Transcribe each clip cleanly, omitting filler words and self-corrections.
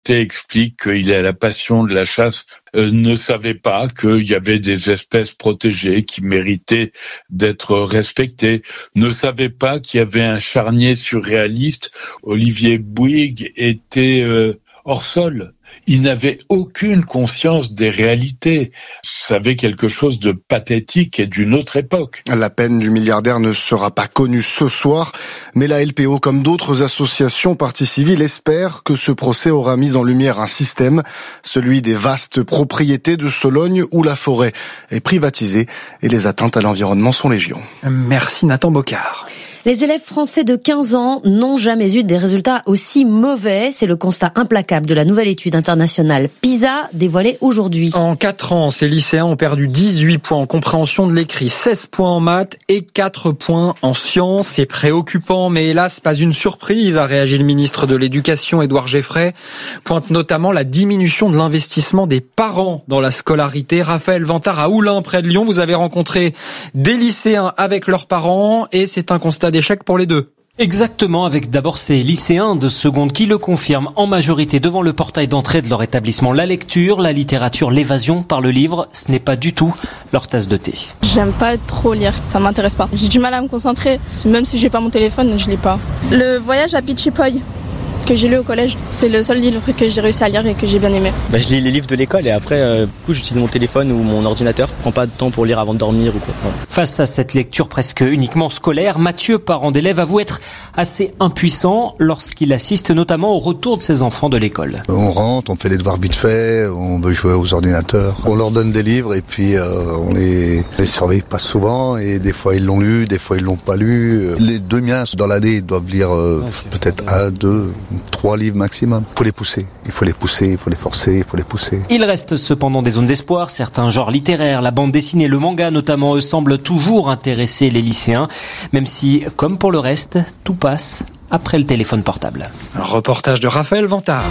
explique qu'il a la passion de la chasse, ne savait pas qu'il y avait des espèces protégées qui méritaient d'être respectées, ne savait pas qu'il y avait un charnier surréaliste. Olivier Bouygues était hors sol. Il n'avait aucune conscience des réalités. Ça avait quelque chose de pathétique et d'une autre époque. La peine du milliardaire ne sera pas connue ce soir, mais la LPO, comme d'autres associations parties civiles, espère que ce procès aura mis en lumière un système, celui des vastes propriétés de Sologne où la forêt est privatisée et les atteintes à l'environnement sont légion. Merci Nathan Bocard. Les élèves français de 15 ans n'ont jamais eu des résultats aussi mauvais. C'est le constat implacable de la nouvelle étude internationale PISA dévoilée aujourd'hui. En 4 ans, ces lycéens ont perdu 18 points en compréhension de l'écrit, 16 points en maths et 4 points en sciences. C'est préoccupant, mais hélas, pas une surprise, a réagi le ministre de l'Éducation, Édouard Geffray. Pointe notamment la diminution de l'investissement des parents dans la scolarité. Raphaël Vantard, à Oulin, près de Lyon, vous avez rencontré des lycéens avec leurs parents et c'est un constat d'échec pour les deux. Exactement, avec d'abord ces lycéens de seconde qui le confirment en majorité devant le portail d'entrée de leur établissement. La lecture, la littérature, l'évasion par le livre, ce n'est pas du tout leur tasse de thé. J'aime pas trop lire, ça m'intéresse pas. J'ai du mal à me concentrer, même si j'ai pas mon téléphone, je lis pas. Le voyage à Pichipoy que j'ai lu au collège, c'est le seul livre que j'ai réussi à lire et que j'ai bien aimé. Je lis les livres de l'école et après, du coup, j'utilise mon téléphone ou mon ordinateur. Je prends pas de temps pour lire avant de dormir ou quoi. Ouais. Face à cette lecture presque uniquement scolaire, Mathieu, parent d'élèves, avoue être assez impuissant lorsqu'il assiste notamment au retour de ses enfants de l'école. On rentre, on fait les devoirs vite fait, on veut jouer aux ordinateurs. On leur donne des livres et puis on les surveille pas souvent et des fois ils l'ont lu, des fois ils l'ont pas lu. Les deux miens dans l'année ils doivent lire peut-être 1, 2, 3 livres maximum. Il faut les pousser, il faut les forcer, il faut les pousser. Il reste cependant des zones d'espoir. Certains genres littéraires, la bande dessinée, le manga notamment, eux semblent toujours intéresser les lycéens, même si, comme pour le reste, tout passe après le téléphone portable. Un reportage de Raphaël Vantard.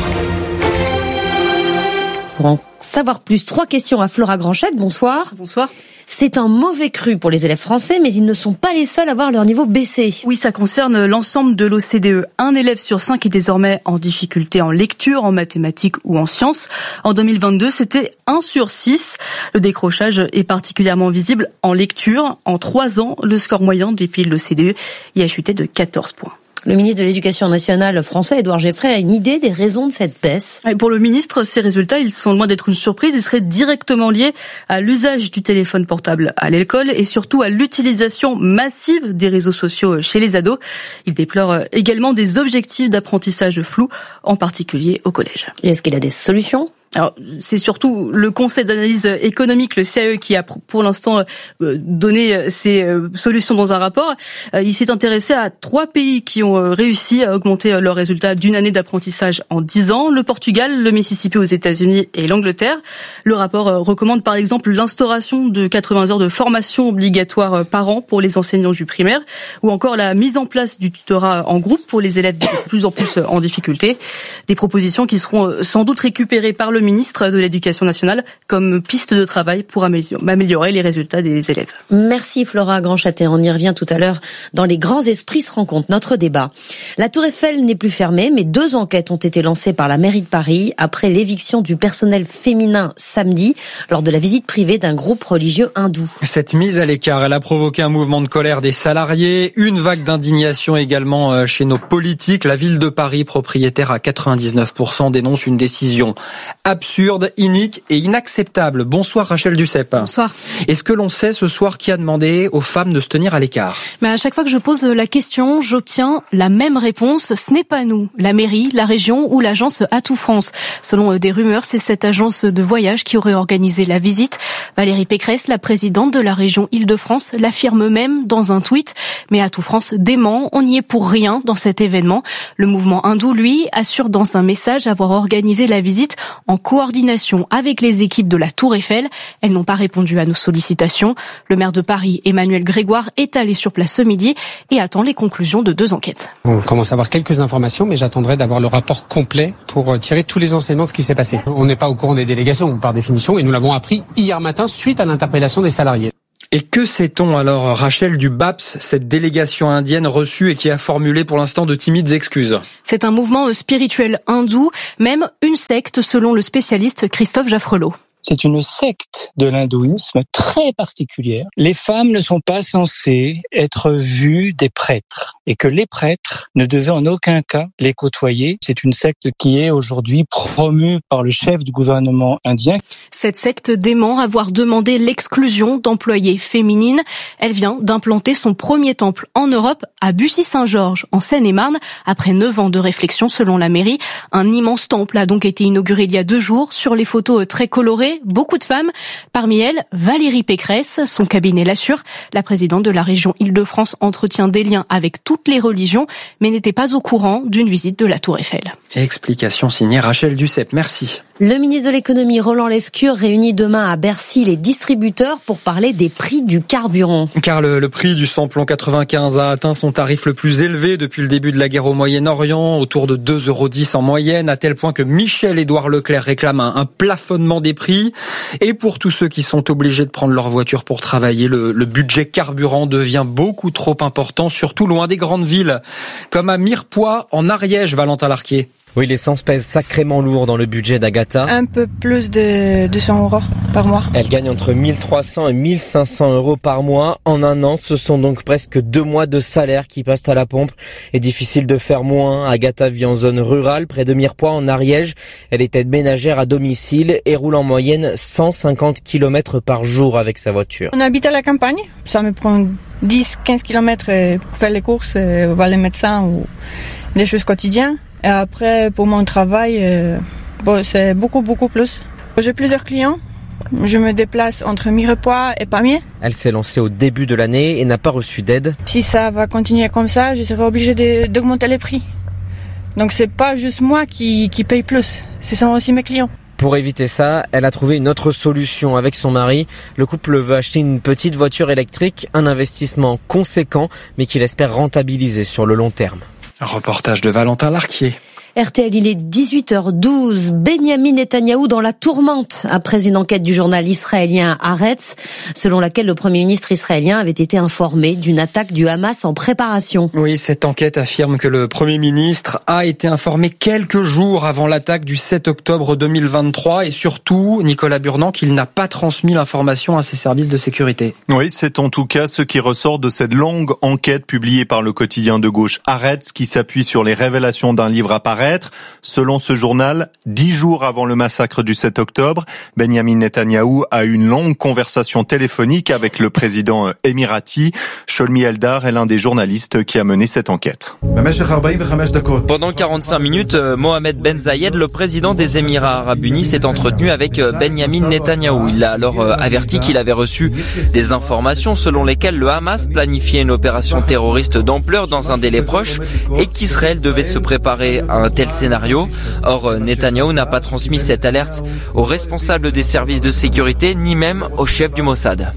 Pour en savoir plus, 3 questions à Flora Granchette. Bonsoir. Bonsoir. C'est un mauvais cru pour les élèves français, mais ils ne sont pas les seuls à voir leur niveau baisser. Oui, ça concerne l'ensemble de l'OCDE. Un élève sur 5 est désormais en difficulté en lecture, en mathématiques ou en sciences. En 2022, c'était 1 sur 6. Le décrochage est particulièrement visible en lecture. En 3 ans, le score moyen des pays de l'OCDE y a chuté de 14 points. Le ministre de l'Éducation nationale français, Édouard Geffray, a une idée des raisons de cette baisse. Et pour le ministre, ces résultats, ils sont loin d'être une surprise. Ils seraient directement liés à l'usage du téléphone portable à l'école et surtout à l'utilisation massive des réseaux sociaux chez les ados. Il déplore également des objectifs d'apprentissage flous, en particulier au collège. Et est-ce qu'il a des solutions ? Alors, c'est surtout le Conseil d'analyse économique, le CAE, qui a pour l'instant donné ses solutions dans un rapport. Il s'est intéressé à 3 pays qui ont réussi à augmenter leurs résultats d'une année d'apprentissage en 10 ans. Le Portugal, le Mississippi aux États-Unis et l'Angleterre. Le rapport recommande par exemple l'instauration de 80 heures de formation obligatoire par an pour les enseignants du primaire, ou encore la mise en place du tutorat en groupe pour les élèves de plus en plus en difficulté. Des propositions qui seront sans doute récupérées par le ministre de l'Éducation nationale comme piste de travail pour améliorer les résultats des élèves. Merci Flora Granchette. On y revient tout à l'heure dans Les Grands Esprits se rencontrent, notre débat. La Tour Eiffel n'est plus fermée, mais 2 enquêtes ont été lancées par la mairie de Paris après l'éviction du personnel féminin samedi lors de la visite privée d'un groupe religieux hindou. Cette mise à l'écart, elle a provoqué un mouvement de colère des salariés, une vague d'indignation également chez nos politiques. La ville de Paris, propriétaire à 99%, dénonce une décision absurde, inique et inacceptable. Bonsoir Rachel Duceppe. Bonsoir. Est-ce que l'on sait ce soir qui a demandé aux femmes de se tenir à l'écart ? Mais à chaque fois que je pose la question, j'obtiens la même réponse. Ce n'est pas nous, la mairie, la région ou l'agence Atout France. Selon des rumeurs, c'est cette agence de voyage qui aurait organisé la visite. Valérie Pécresse, la présidente de la région Île-de-France, l'affirme même dans un tweet. Mais Atout France dément, on n'y est pour rien dans cet événement. Le mouvement hindou, lui, assure dans un message avoir organisé la visite en coordination avec les équipes de la Tour Eiffel. Elles n'ont pas répondu à nos sollicitations. Le maire de Paris, Emmanuel Grégoire, est allé sur place ce midi et attend les conclusions de 2 enquêtes. On commence à avoir quelques informations, mais j'attendrai d'avoir le rapport complet pour tirer tous les enseignements de ce qui s'est passé. On n'est pas au courant des délégations, par définition, et nous l'avons appris hier matin suite à l'interpellation des salariés. Et que sait-on alors, Rachel, du BAPS, cette délégation indienne reçue et qui a formulé pour l'instant de timides excuses? C'est un mouvement spirituel hindou, même une secte selon le spécialiste Christophe Jaffrelot. C'est une secte de l'hindouisme très particulière. Les femmes ne sont pas censées être vues des prêtres et que les prêtres ne devaient en aucun cas les côtoyer. C'est une secte qui est aujourd'hui promue par le chef du gouvernement indien. Cette secte dément avoir demandé l'exclusion d'employées féminines. Elle vient d'implanter son premier temple en Europe à Bussy-Saint-Georges, en Seine-et-Marne, après 9 ans de réflexion selon la mairie. Un immense temple a donc été inauguré il y a 2 jours. Sur les photos très colorées, beaucoup de femmes. Parmi elles, Valérie Pécresse, son cabinet l'assure. La présidente de la région Île-de-France entretient des liens avec toutes les religions, mais n'était pas au courant d'une visite de la Tour Eiffel. Explication signée Rachel Duceppe. Merci. Le ministre de l'économie Roland Lescure réunit demain à Bercy les distributeurs pour parler des prix du carburant. Car le prix du samplon 95 a atteint son tarif le plus élevé depuis le début de la guerre au Moyen-Orient, autour de 2,10 € en moyenne, à tel point que Michel-Édouard Leclerc réclame un plafonnement des prix. Et pour tous ceux qui sont obligés de prendre leur voiture pour travailler, le budget carburant devient beaucoup trop important, surtout loin des grandes villes, comme à Mirepoix en Ariège, Valentin Larquier. Oui, l'essence pèse sacrément lourd dans le budget d'Agatha. Un peu plus de 200 € par mois. Elle gagne entre 1300 et 1500 € par mois. En un an, ce sont donc presque 2 mois de salaire qui passent à la pompe. Et difficile de faire moins. Agatha vit en zone rurale, près de Mirepoix, en Ariège. Elle est aide ménagère à domicile et roule en moyenne 150 km par jour avec sa voiture. On habite à la campagne. Ça me prend 10-15 km pour faire les courses, voir les médecins ou les choses quotidiennes. Et après, pour mon travail, c'est beaucoup plus. J'ai plusieurs clients. Je me déplace entre Mirepoix et Pamiers. Elle s'est lancée au début de l'année et n'a pas reçu d'aide. Si ça va continuer comme ça, je serai obligée d'augmenter les prix. Donc c'est pas juste moi qui paye plus, ce sont aussi mes clients. Pour éviter ça, elle a trouvé une autre solution avec son mari. Le couple veut acheter une petite voiture électrique, un investissement conséquent, mais qu'il espère rentabiliser sur le long terme. Un reportage de Valentin Larquier. RTL, il est 18h12. Benyamin Netanyahou dans la tourmente après une enquête du journal israélien Haaretz, selon laquelle le Premier ministre israélien avait été informé d'une attaque du Hamas en préparation. Oui, cette enquête affirme que le Premier ministre a été informé quelques jours avant l'attaque du 7 octobre 2023 et surtout, Nicolas Burnand, qu'il n'a pas transmis l'information à ses services de sécurité. Oui, c'est en tout cas ce qui ressort de cette longue enquête publiée par le quotidien de gauche Haaretz qui s'appuie sur les révélations d'un livre à paraître. Selon ce journal, 10 jours avant le massacre du 7 octobre, Benyamin Netanyahou a eu une longue conversation téléphonique avec le président émirati. Sholmi Eldar est l'un des journalistes qui a mené cette enquête. Pendant 45 minutes, Mohamed Ben Zayed, le président des Émirats Arabes Unis, s'est entretenu avec Benyamin Netanyahou. Il a alors averti qu'il avait reçu des informations selon lesquelles le Hamas planifiait une opération terroriste d'ampleur dans un délai proche et qu'Israël devait se préparer à un tel scénario. Or, Netanyahou n'a pas transmis cette alerte aux responsables des services de sécurité, ni même au chef du Mossad.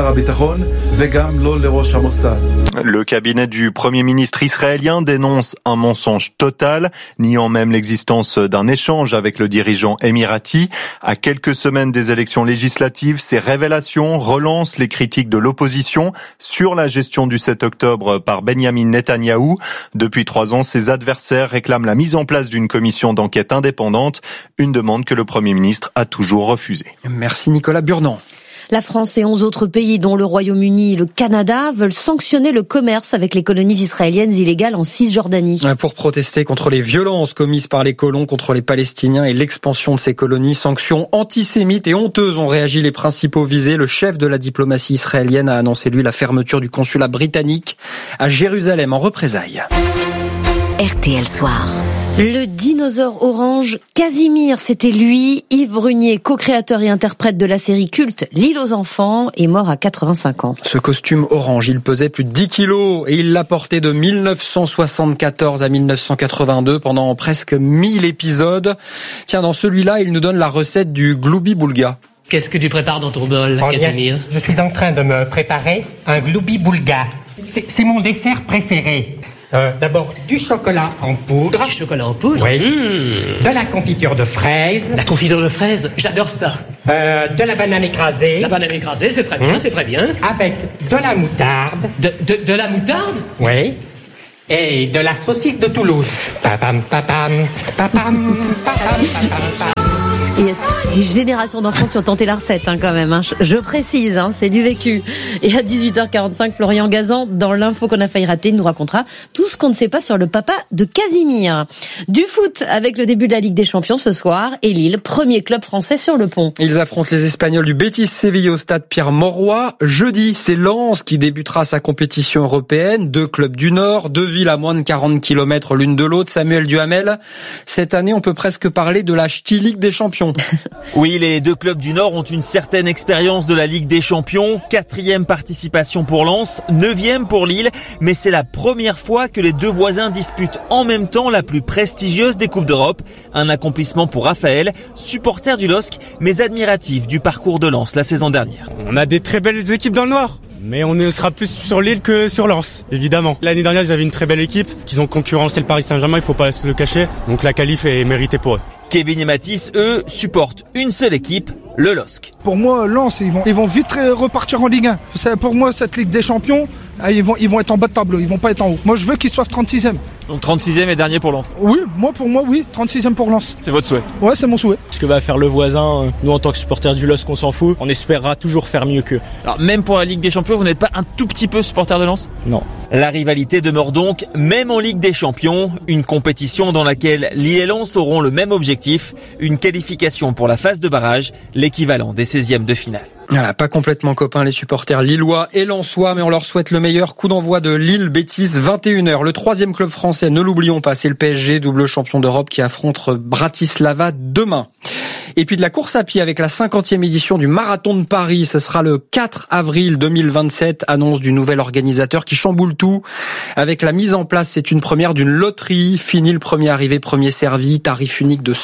Le cabinet du Premier ministre israélien dénonce un mensonge total, niant même l'existence d'un échange avec le dirigeant émirati. À quelques semaines des élections législatives, ces révélations relancent les critiques de l'opposition sur la gestion du 7 octobre par Benyamin Netanyahou. Depuis 3 ans, ses adversaires réclament la mise en place d'une commission d'enquête indépendante, une demande que le Premier ministre a toujours refusée. Merci Nicolas Burnand. La France et 11 autres pays, dont le Royaume-Uni et le Canada, veulent sanctionner le commerce avec les colonies israéliennes illégales en Cisjordanie. Pour protester contre les violences commises par les colons contre les Palestiniens et l'expansion de ces colonies, sanctions antisémites et honteuses ont réagi les principaux visés. Le chef de la diplomatie israélienne a annoncé, lui, la fermeture du consulat britannique à Jérusalem en représailles. RTL Soir. Le dinosaure orange Casimir, c'était lui. Yves Brunier, co-créateur et interprète de la série culte L'île aux enfants, est mort à 85 ans. Ce costume orange, il pesait plus de 10 kilos et il l'a porté de 1974 à 1982 pendant presque 1000 épisodes. Tiens, dans celui-là, il nous donne la recette du gloubi-boulga. Qu'est-ce que tu prépares dans ton bol, Casimir ? Je suis en train de me préparer un gloubi-boulga. C'est mon dessert préféré. D'abord du chocolat en poudre. Du chocolat en poudre. Oui. De la confiture de fraises. La confiture de fraises, j'adore ça. De la banane écrasée. La banane écrasée, c'est très bien, c'est très bien. Avec de la moutarde. De la moutarde? Oui. Et de la saucisse de Toulouse. Papam, papam, papam, papam, papam. Il y a des générations d'enfants qui ont tenté la recette quand même. Je précise, c'est du vécu. Et à 18h45, Florian Gazan, dans l'info qu'on a failli rater, nous racontera tout ce qu'on ne sait pas sur le papa de Casimir. Du foot avec le début de la Ligue des Champions ce soir et Lille, premier club français sur le pont. Ils affrontent les Espagnols du Betis Séville au stade Pierre-Mauroy. Jeudi, c'est Lens qui débutera sa compétition européenne. 2 clubs du Nord, 2 villes à moins de 40 km l'une de l'autre. Samuel Duhamel, cette année, on peut presque parler de la Ch'ti Ligue des Champions. Oui, les 2 clubs du Nord ont une certaine expérience de la Ligue des Champions. 4e participation pour Lens, 9e pour Lille. Mais c'est la première fois que les 2 voisins disputent en même temps la plus prestigieuse des Coupes d'Europe. Un accomplissement pour Raphaël, supporter du LOSC, mais admiratif du parcours de Lens la saison dernière. On a des très belles équipes dans le Nord. Mais on sera plus sur Lille que sur Lens, évidemment. L'année dernière, ils avaient une très belle équipe, qu'ils ont concurrencé le Paris Saint-Germain, il faut pas se le cacher. Donc la qualif est méritée pour eux. Kevin et Mathis, eux, supportent une seule équipe, le LOSC. Pour moi, Lens, ils vont vite repartir en Ligue 1. Pour moi, cette Ligue des Champions, ils vont être en bas de tableau, ils vont pas être en haut. Moi, je veux qu'ils soient 36e. Donc 36e et dernier pour Lens. Oui, pour moi, 36e pour Lens. C'est votre souhait? Ouais, c'est mon souhait. Ce que va faire le voisin, nous en tant que supporters du LOSC, on s'en fout. On espérera toujours faire mieux qu'eux. Alors même pour la Ligue des Champions, vous n'êtes pas un tout petit peu supporter de Lens? Non. La rivalité demeure donc, même en Ligue des Champions, une compétition dans laquelle Lille et Lens auront le même objectif, une qualification pour la phase de barrage, l'équivalent des 16e de finale. Voilà, pas complètement copains les supporters lillois et lensois, mais on leur souhaite le meilleur. Coup d'envoi de Lille Betis, 21h. Le 3e club français, ne l'oublions pas, c'est le PSG, double champion d'Europe, qui affronte Bratislava demain. Et puis de la course à pied avec la 50e édition du Marathon de Paris. Ce sera le 4 avril 2027, annonce du nouvel organisateur qui chamboule tout. Avec la mise en place, c'est une première d'une loterie. Fini le premier arrivé, premier servi. Tarif unique de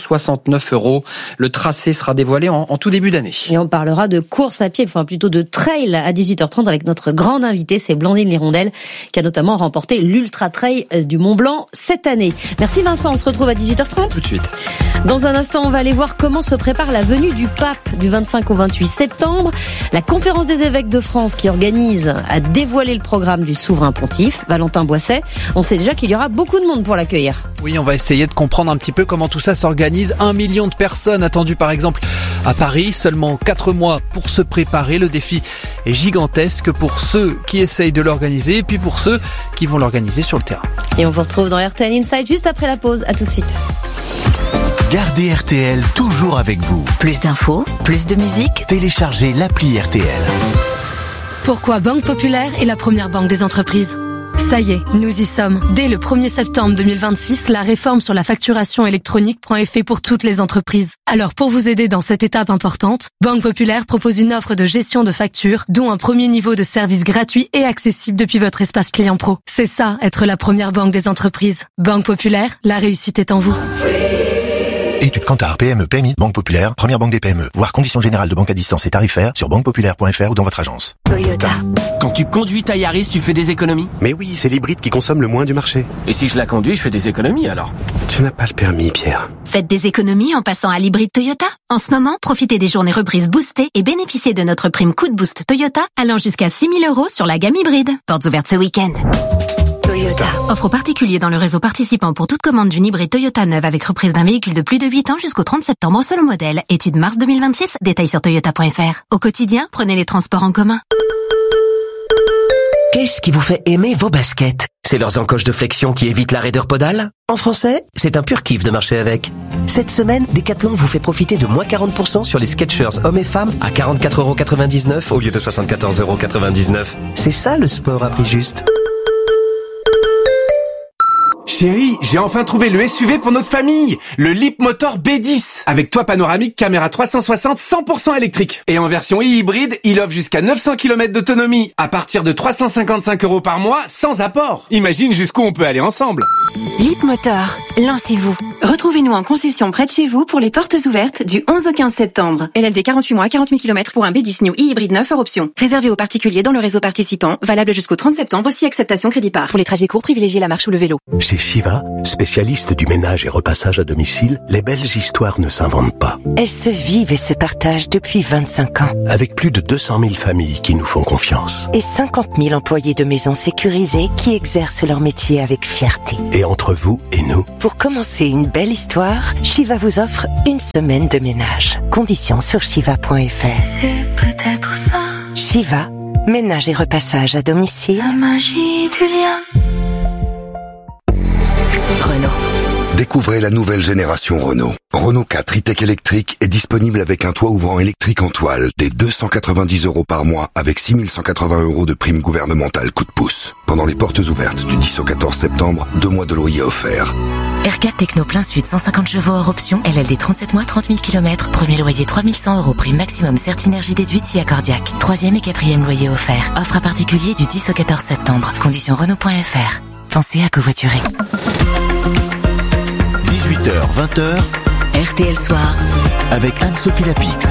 169 €. Le tracé sera dévoilé en tout début d'année. Et on parlera de course à pied, enfin plutôt de trail à 18h30 avec notre grande invitée, c'est Blandine Lirondelle, qui a notamment remporté l'Ultra Trail du Mont Blanc cette année. Merci Vincent, on se retrouve à 18h30. Tout de suite. Dans un instant, on va aller voir comment se prépare la venue du pape du 25 au 28 septembre. La conférence des évêques de France qui organise a dévoilé le programme du souverain pontife, Valentin Boisset. On sait déjà qu'il y aura beaucoup de monde pour l'accueillir. Oui, on va essayer de comprendre un petit peu comment tout ça s'organise. 1 million de personnes attendues par exemple à Paris. Seulement 4 mois pour se préparer. Le défi est gigantesque pour ceux qui essayent de l'organiser et puis pour ceux qui vont l'organiser sur le terrain. Et on vous retrouve dans RTL Inside juste après la pause. À tout de suite. Gardez RTL toujours avec vous. Plus d'infos, plus de musique. Téléchargez l'appli RTL. Pourquoi Banque Populaire est la première banque des entreprises? Ça y est, nous y sommes. Dès le 1er septembre 2026, la réforme sur la facturation électronique prend effet pour toutes les entreprises. Alors pour vous aider dans cette étape importante, Banque Populaire propose une offre de gestion de factures, dont un premier niveau de service gratuit et accessible depuis votre espace client pro. C'est ça, être la première banque des entreprises. Banque Populaire, la réussite est en vous. Étude Kantar, PME, PMI, Banque Populaire, première banque des PME. Voir conditions générales de banque à distance et tarifaires sur banquepopulaire.fr ou dans votre agence. Toyota. Quand tu conduis ta Yaris, tu fais des économies? Mais oui, c'est l'hybride qui consomme le moins du marché. Et si je la conduis, je fais des économies alors? Tu n'as pas le permis, Pierre. Faites des économies en passant à l'hybride Toyota. En ce moment, profitez des journées reprises boostées et bénéficiez de notre prime coup de boost Toyota allant jusqu'à 6 000 € sur la gamme hybride. Portes ouvertes ce week-end. Toyota. Offre aux particuliers dans le réseau participant pour toute commande d'une hybride Toyota neuve avec reprise d'un véhicule de plus de 8 ans jusqu'au 30 septembre selon modèle. Étude mars 2026, détails sur toyota.fr. Au quotidien, prenez les transports en commun. Qu'est-ce qui vous fait aimer vos baskets? C'est leurs encoches de flexion qui évitent la raideur podale? En français, c'est un pur kiff de marcher avec. Cette semaine, Decathlon vous fait profiter de moins 40% sur les Skechers hommes et femmes à 44,99 € au lieu de 74,99 €. C'est ça le sport à prix juste. Chez Chérie, j'ai enfin trouvé le SUV pour notre famille, le Leapmotor B10, avec toit panoramique, caméra 360, 100% électrique. Et en version e-hybride, il offre jusqu'à 900 km d'autonomie, à partir de 355 € par mois, sans apport. Imagine jusqu'où on peut aller ensemble. Leapmotor, lancez-vous. Retrouvez-nous en concession près de chez vous pour les portes ouvertes du 11 au 15 septembre. LLD 48 mois, 40 000 km pour un B10 New e-hybride 9 hors option. Réservé aux particuliers dans le réseau participant, valable jusqu'au 30 septembre, si acceptation crédit par. Pour les trajets courts, privilégiez la marche ou le vélo. Chez Shiva, spécialiste du ménage et repassage à domicile, les belles histoires ne s'inventent pas. Elles se vivent et se partagent depuis 25 ans. Avec plus de 200 000 familles qui nous font confiance. Et 50 000 employés de maisons sécurisées qui exercent leur métier avec fierté. Et entre vous et nous. Pour commencer une belle histoire, Shiva vous offre une semaine de ménage. Conditions sur shiva.fr. C'est peut-être ça. Shiva, ménage et repassage à domicile. La magie du lien. Renault. Découvrez la nouvelle génération Renault. Renault 4 e-tech électrique est disponible avec un toit ouvrant électrique en toile dès 290 € par mois avec 6 180 € de prime gouvernementale coup de pouce. Pendant les portes ouvertes du 10 au 14 septembre, 2 mois de loyer offerts. R4 Techno plein sud 150 chevaux hors option, LLD 37 mois, 30 000 km, premier loyer 3 100 € prime maximum Certinergie déduite si accordiaque. 3e et 4e loyer offert. Offre à particulier du 10 au 14 septembre. Conditions Renault.fr. Pensez à covoiturer. 18h, 20h, RTL Soir avec Anne-Sophie Lapix.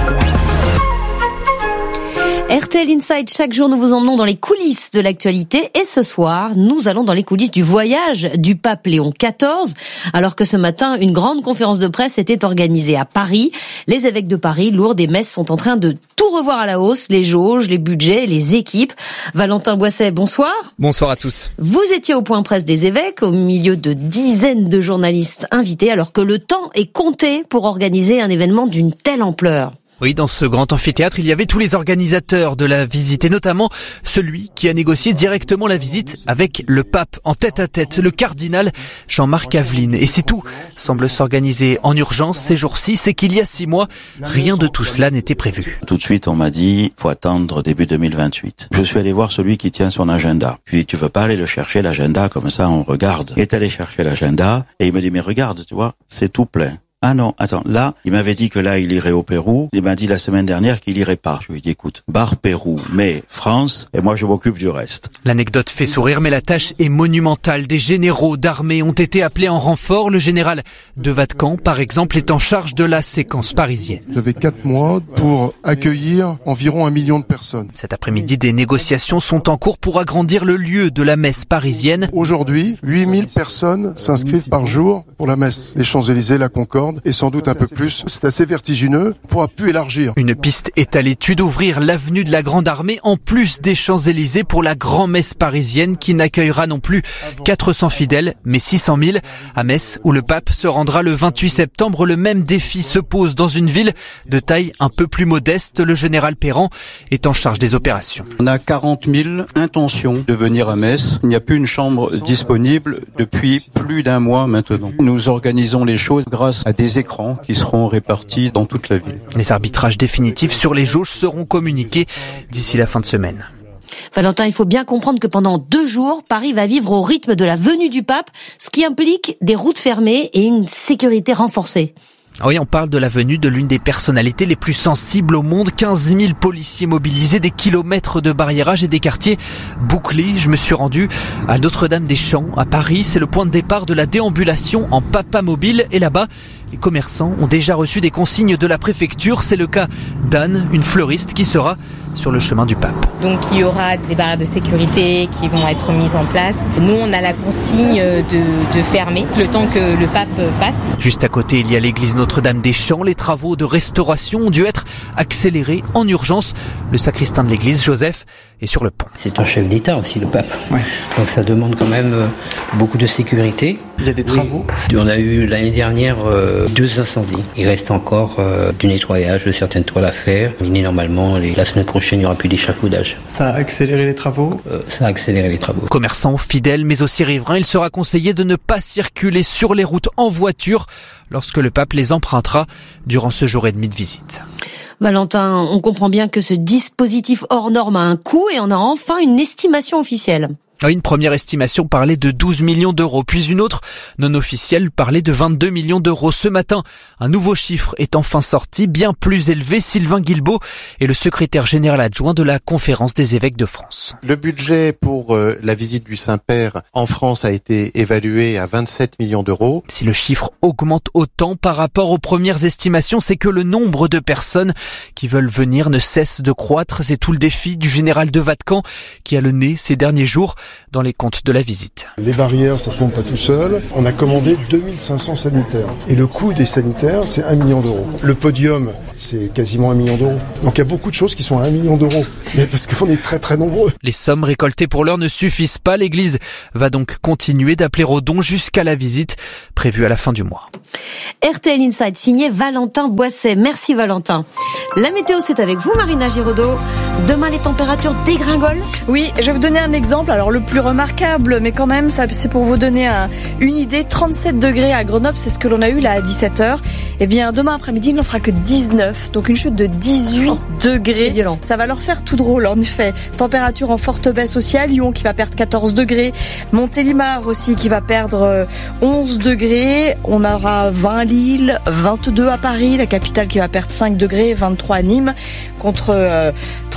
RTL Inside, chaque jour nous vous emmenons dans les coulisses de l'actualité et ce soir nous allons dans les coulisses du voyage du pape Léon XIV. Alors que ce matin une grande conférence de presse était organisée à Paris. Les évêques de Paris, Lourdes et Metz sont en train de tout revoir à la hausse, les jauges, les budgets, les équipes. Valentin Boisset, bonsoir. Bonsoir à tous. Vous étiez au point presse des évêques au milieu de dizaines de journalistes invités alors que le temps est compté pour organiser un événement d'une telle ampleur. Oui, dans ce grand amphithéâtre, il y avait tous les organisateurs de la visite et notamment celui qui a négocié directement la visite avec le pape en tête-à-tête, le cardinal Jean-Marc Aveline. Et si tout semble s'organiser en urgence ces jours-ci, c'est qu'il y a 6 mois, rien de tout cela n'était prévu. Tout de suite, on m'a dit, faut attendre début 2028. Je suis allé voir celui qui tient son agenda. Puis, tu veux pas aller le chercher, l'agenda, comme ça, on regarde. Il est allé chercher l'agenda et il me dit, mais regarde, tu vois, c'est tout plein. Ah non, attends, là, il m'avait dit que là, il irait au Pérou. Il m'a dit la semaine dernière qu'il irait pas. Je lui ai dit, écoute, barre Pérou, mais France, et moi je m'occupe du reste. L'anecdote fait sourire, mais la tâche est monumentale. Des généraux d'armée ont été appelés en renfort. Le général de Vatican, par exemple, est en charge de la séquence parisienne. J'avais 4 mois pour accueillir environ 1 million de personnes. Cet après-midi, des négociations sont en cours pour agrandir le lieu de la messe parisienne. Aujourd'hui, 8000 personnes s'inscrivent par jour pour la messe. Les Champs-Élysées, la Concorde, et sans doute un peu plus. C'est assez vertigineux. On pourra plus élargir. Une piste est à l'étude, ouvrir l'avenue de la Grande Armée en plus des Champs-Élysées pour la grand-messe parisienne qui n'accueillera non plus 400 fidèles, mais 600 000. À Metz, où le pape se rendra le 28 septembre, le même défi se pose dans une ville de taille un peu plus modeste. Le général Perrand est en charge des opérations. On a 40 000 intentions de venir à Metz. Il n'y a plus une chambre disponible depuis plus d'1 mois maintenant. Nous organisons les choses grâce à des écrans qui seront répartis dans toute la ville. Les arbitrages définitifs sur les jauges seront communiqués d'ici la fin de semaine. Valentin, il faut bien comprendre que pendant 2 jours, Paris va vivre au rythme de la venue du pape, ce qui implique des routes fermées et une sécurité renforcée. Oui, on parle de la venue de l'une des personnalités les plus sensibles au monde. 15 000 policiers mobilisés, des kilomètres de barriérage et des quartiers bouclés. Je me suis rendu à Notre-Dame-des-Champs, à Paris. C'est le point de départ de la déambulation en papa mobile. Et là-bas, les commerçants ont déjà reçu des consignes de la préfecture. C'est le cas d'Anne, une fleuriste qui sera sur le chemin du pape. Donc il y aura des barrières de sécurité qui vont être mises en place. Nous, on a la consigne de fermer le temps que le pape passe. Juste à côté, il y a l'église Notre-Dame-des-Champs. Les travaux de restauration ont dû être accélérés en urgence. Le sacristain de l'église, Joseph, est sur le pont. C'est un chef d'État aussi, le pape. Ouais. Donc ça demande quand même beaucoup de sécurité. Il y a des travaux. On a eu l'année dernière 2 incendies. Il reste encore du nettoyage de certaines toiles à faire. Normalement, la semaine prochaine, il n'y aura plus d'échafaudage. Ça a accéléré les travaux Ça a accéléré les travaux. Commerçants, fidèles, mais aussi riverains, il sera conseillé de ne pas circuler sur les routes en voiture lorsque le pape les empruntera durant ce jour et demi de visite. Valentin, on comprend bien que ce dispositif hors norme a un coût et on a enfin une estimation officielle. Une première estimation parlait de 12 millions d'euros, puis une autre, non officielle, parlait de 22 millions d'euros. Ce matin, un nouveau chiffre est enfin sorti, bien plus élevé. Sylvain Guilbault est le secrétaire général adjoint de la Conférence des évêques de France. Le budget pour la visite du Saint-Père en France a été évalué à 27 millions d'euros. Si le chiffre augmente autant par rapport aux premières estimations, c'est que le nombre de personnes qui veulent venir ne cesse de croître. C'est tout le défi du général de Vatican qui a le nez ces derniers jours dans les comptes de la visite. Les barrières, ça se monte pas tout seul. On a commandé 2500 sanitaires. Et le coût des sanitaires, c'est 1 million d'euros. Le podium, c'est quasiment 1 million d'euros. Donc il y a beaucoup de choses qui sont à 1 million d'euros. Mais parce qu'on est très très nombreux. Les sommes récoltées pour l'heure ne suffisent pas. L'Église va donc continuer d'appeler aux dons jusqu'à la visite prévue à la fin du mois. RTL Inside, signé Valentin Boisset. Merci Valentin. La météo, c'est avec vous Marina Giraudot. Demain, les températures dégringolent. Oui, je vais vous donner un exemple. Alors le plus remarquable, mais quand même, ça, c'est pour vous donner une idée. 37 degrés à Grenoble, c'est ce que l'on a eu là à 17h. Eh bien, demain après-midi, il n'en fera que 19. Donc une chute de 18 degrés. Violent. Ça va leur faire tout drôle, en effet. Température en forte baisse aussi à Lyon, qui va perdre 14 degrés. Montélimar aussi, qui va perdre 11 degrés. On aura 20 à Lille, 22 à Paris, la capitale qui va perdre 5 degrés, 23 à Nîmes, contre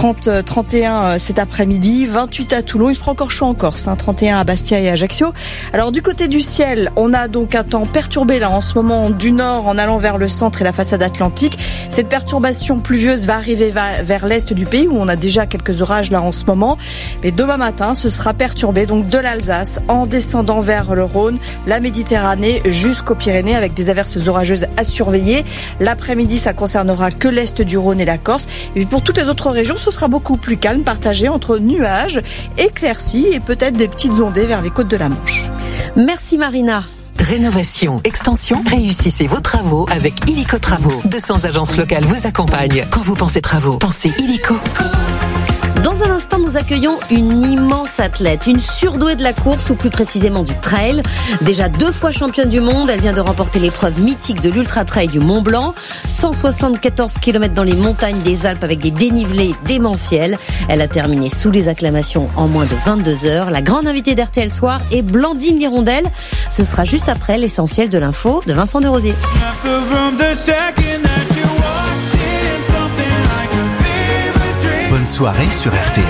31 cet après-midi, 28 à Toulon. Il fera encore chaud en Corse, 31 à Bastia et Ajaccio. Alors du côté du ciel, on a donc un temps perturbé là en ce moment du nord en allant vers le centre et la façade atlantique. Cette perturbation pluvieuse va arriver vers l'est du pays où on a déjà quelques orages là en ce moment. Mais demain matin, ce sera perturbé donc de l'Alsace en descendant vers le Rhône, la Méditerranée jusqu'aux Pyrénées avec des averses orageuses à surveiller. L'après-midi, ça concernera que l'est du Rhône et la Corse. Et puis pour toutes les autres régions, ce sera beaucoup plus calme, partagé entre nuages, éclaircies et peut-être des petites ondées vers les côtes de la Manche. Merci Marina. Rénovation, extension, réussissez vos travaux avec Illico Travaux. 200 agences locales vous accompagnent. Quand vous pensez travaux, pensez Illico. Dans un instant, nous accueillons une immense athlète, une surdouée de la course, ou plus précisément du trail. Déjà 2 fois championne du monde, elle vient de remporter l'épreuve mythique de l'Ultra-Trail du Mont Blanc. 174 km dans les montagnes des Alpes avec des dénivelés démentiels. Elle a terminé sous les acclamations en moins de 22 heures. La grande invitée d'RTL Soir est Blandine Hirondelle. Ce sera juste après l'essentiel de l'info de Vincent Desrosiers. Bonne soirée sur RTL.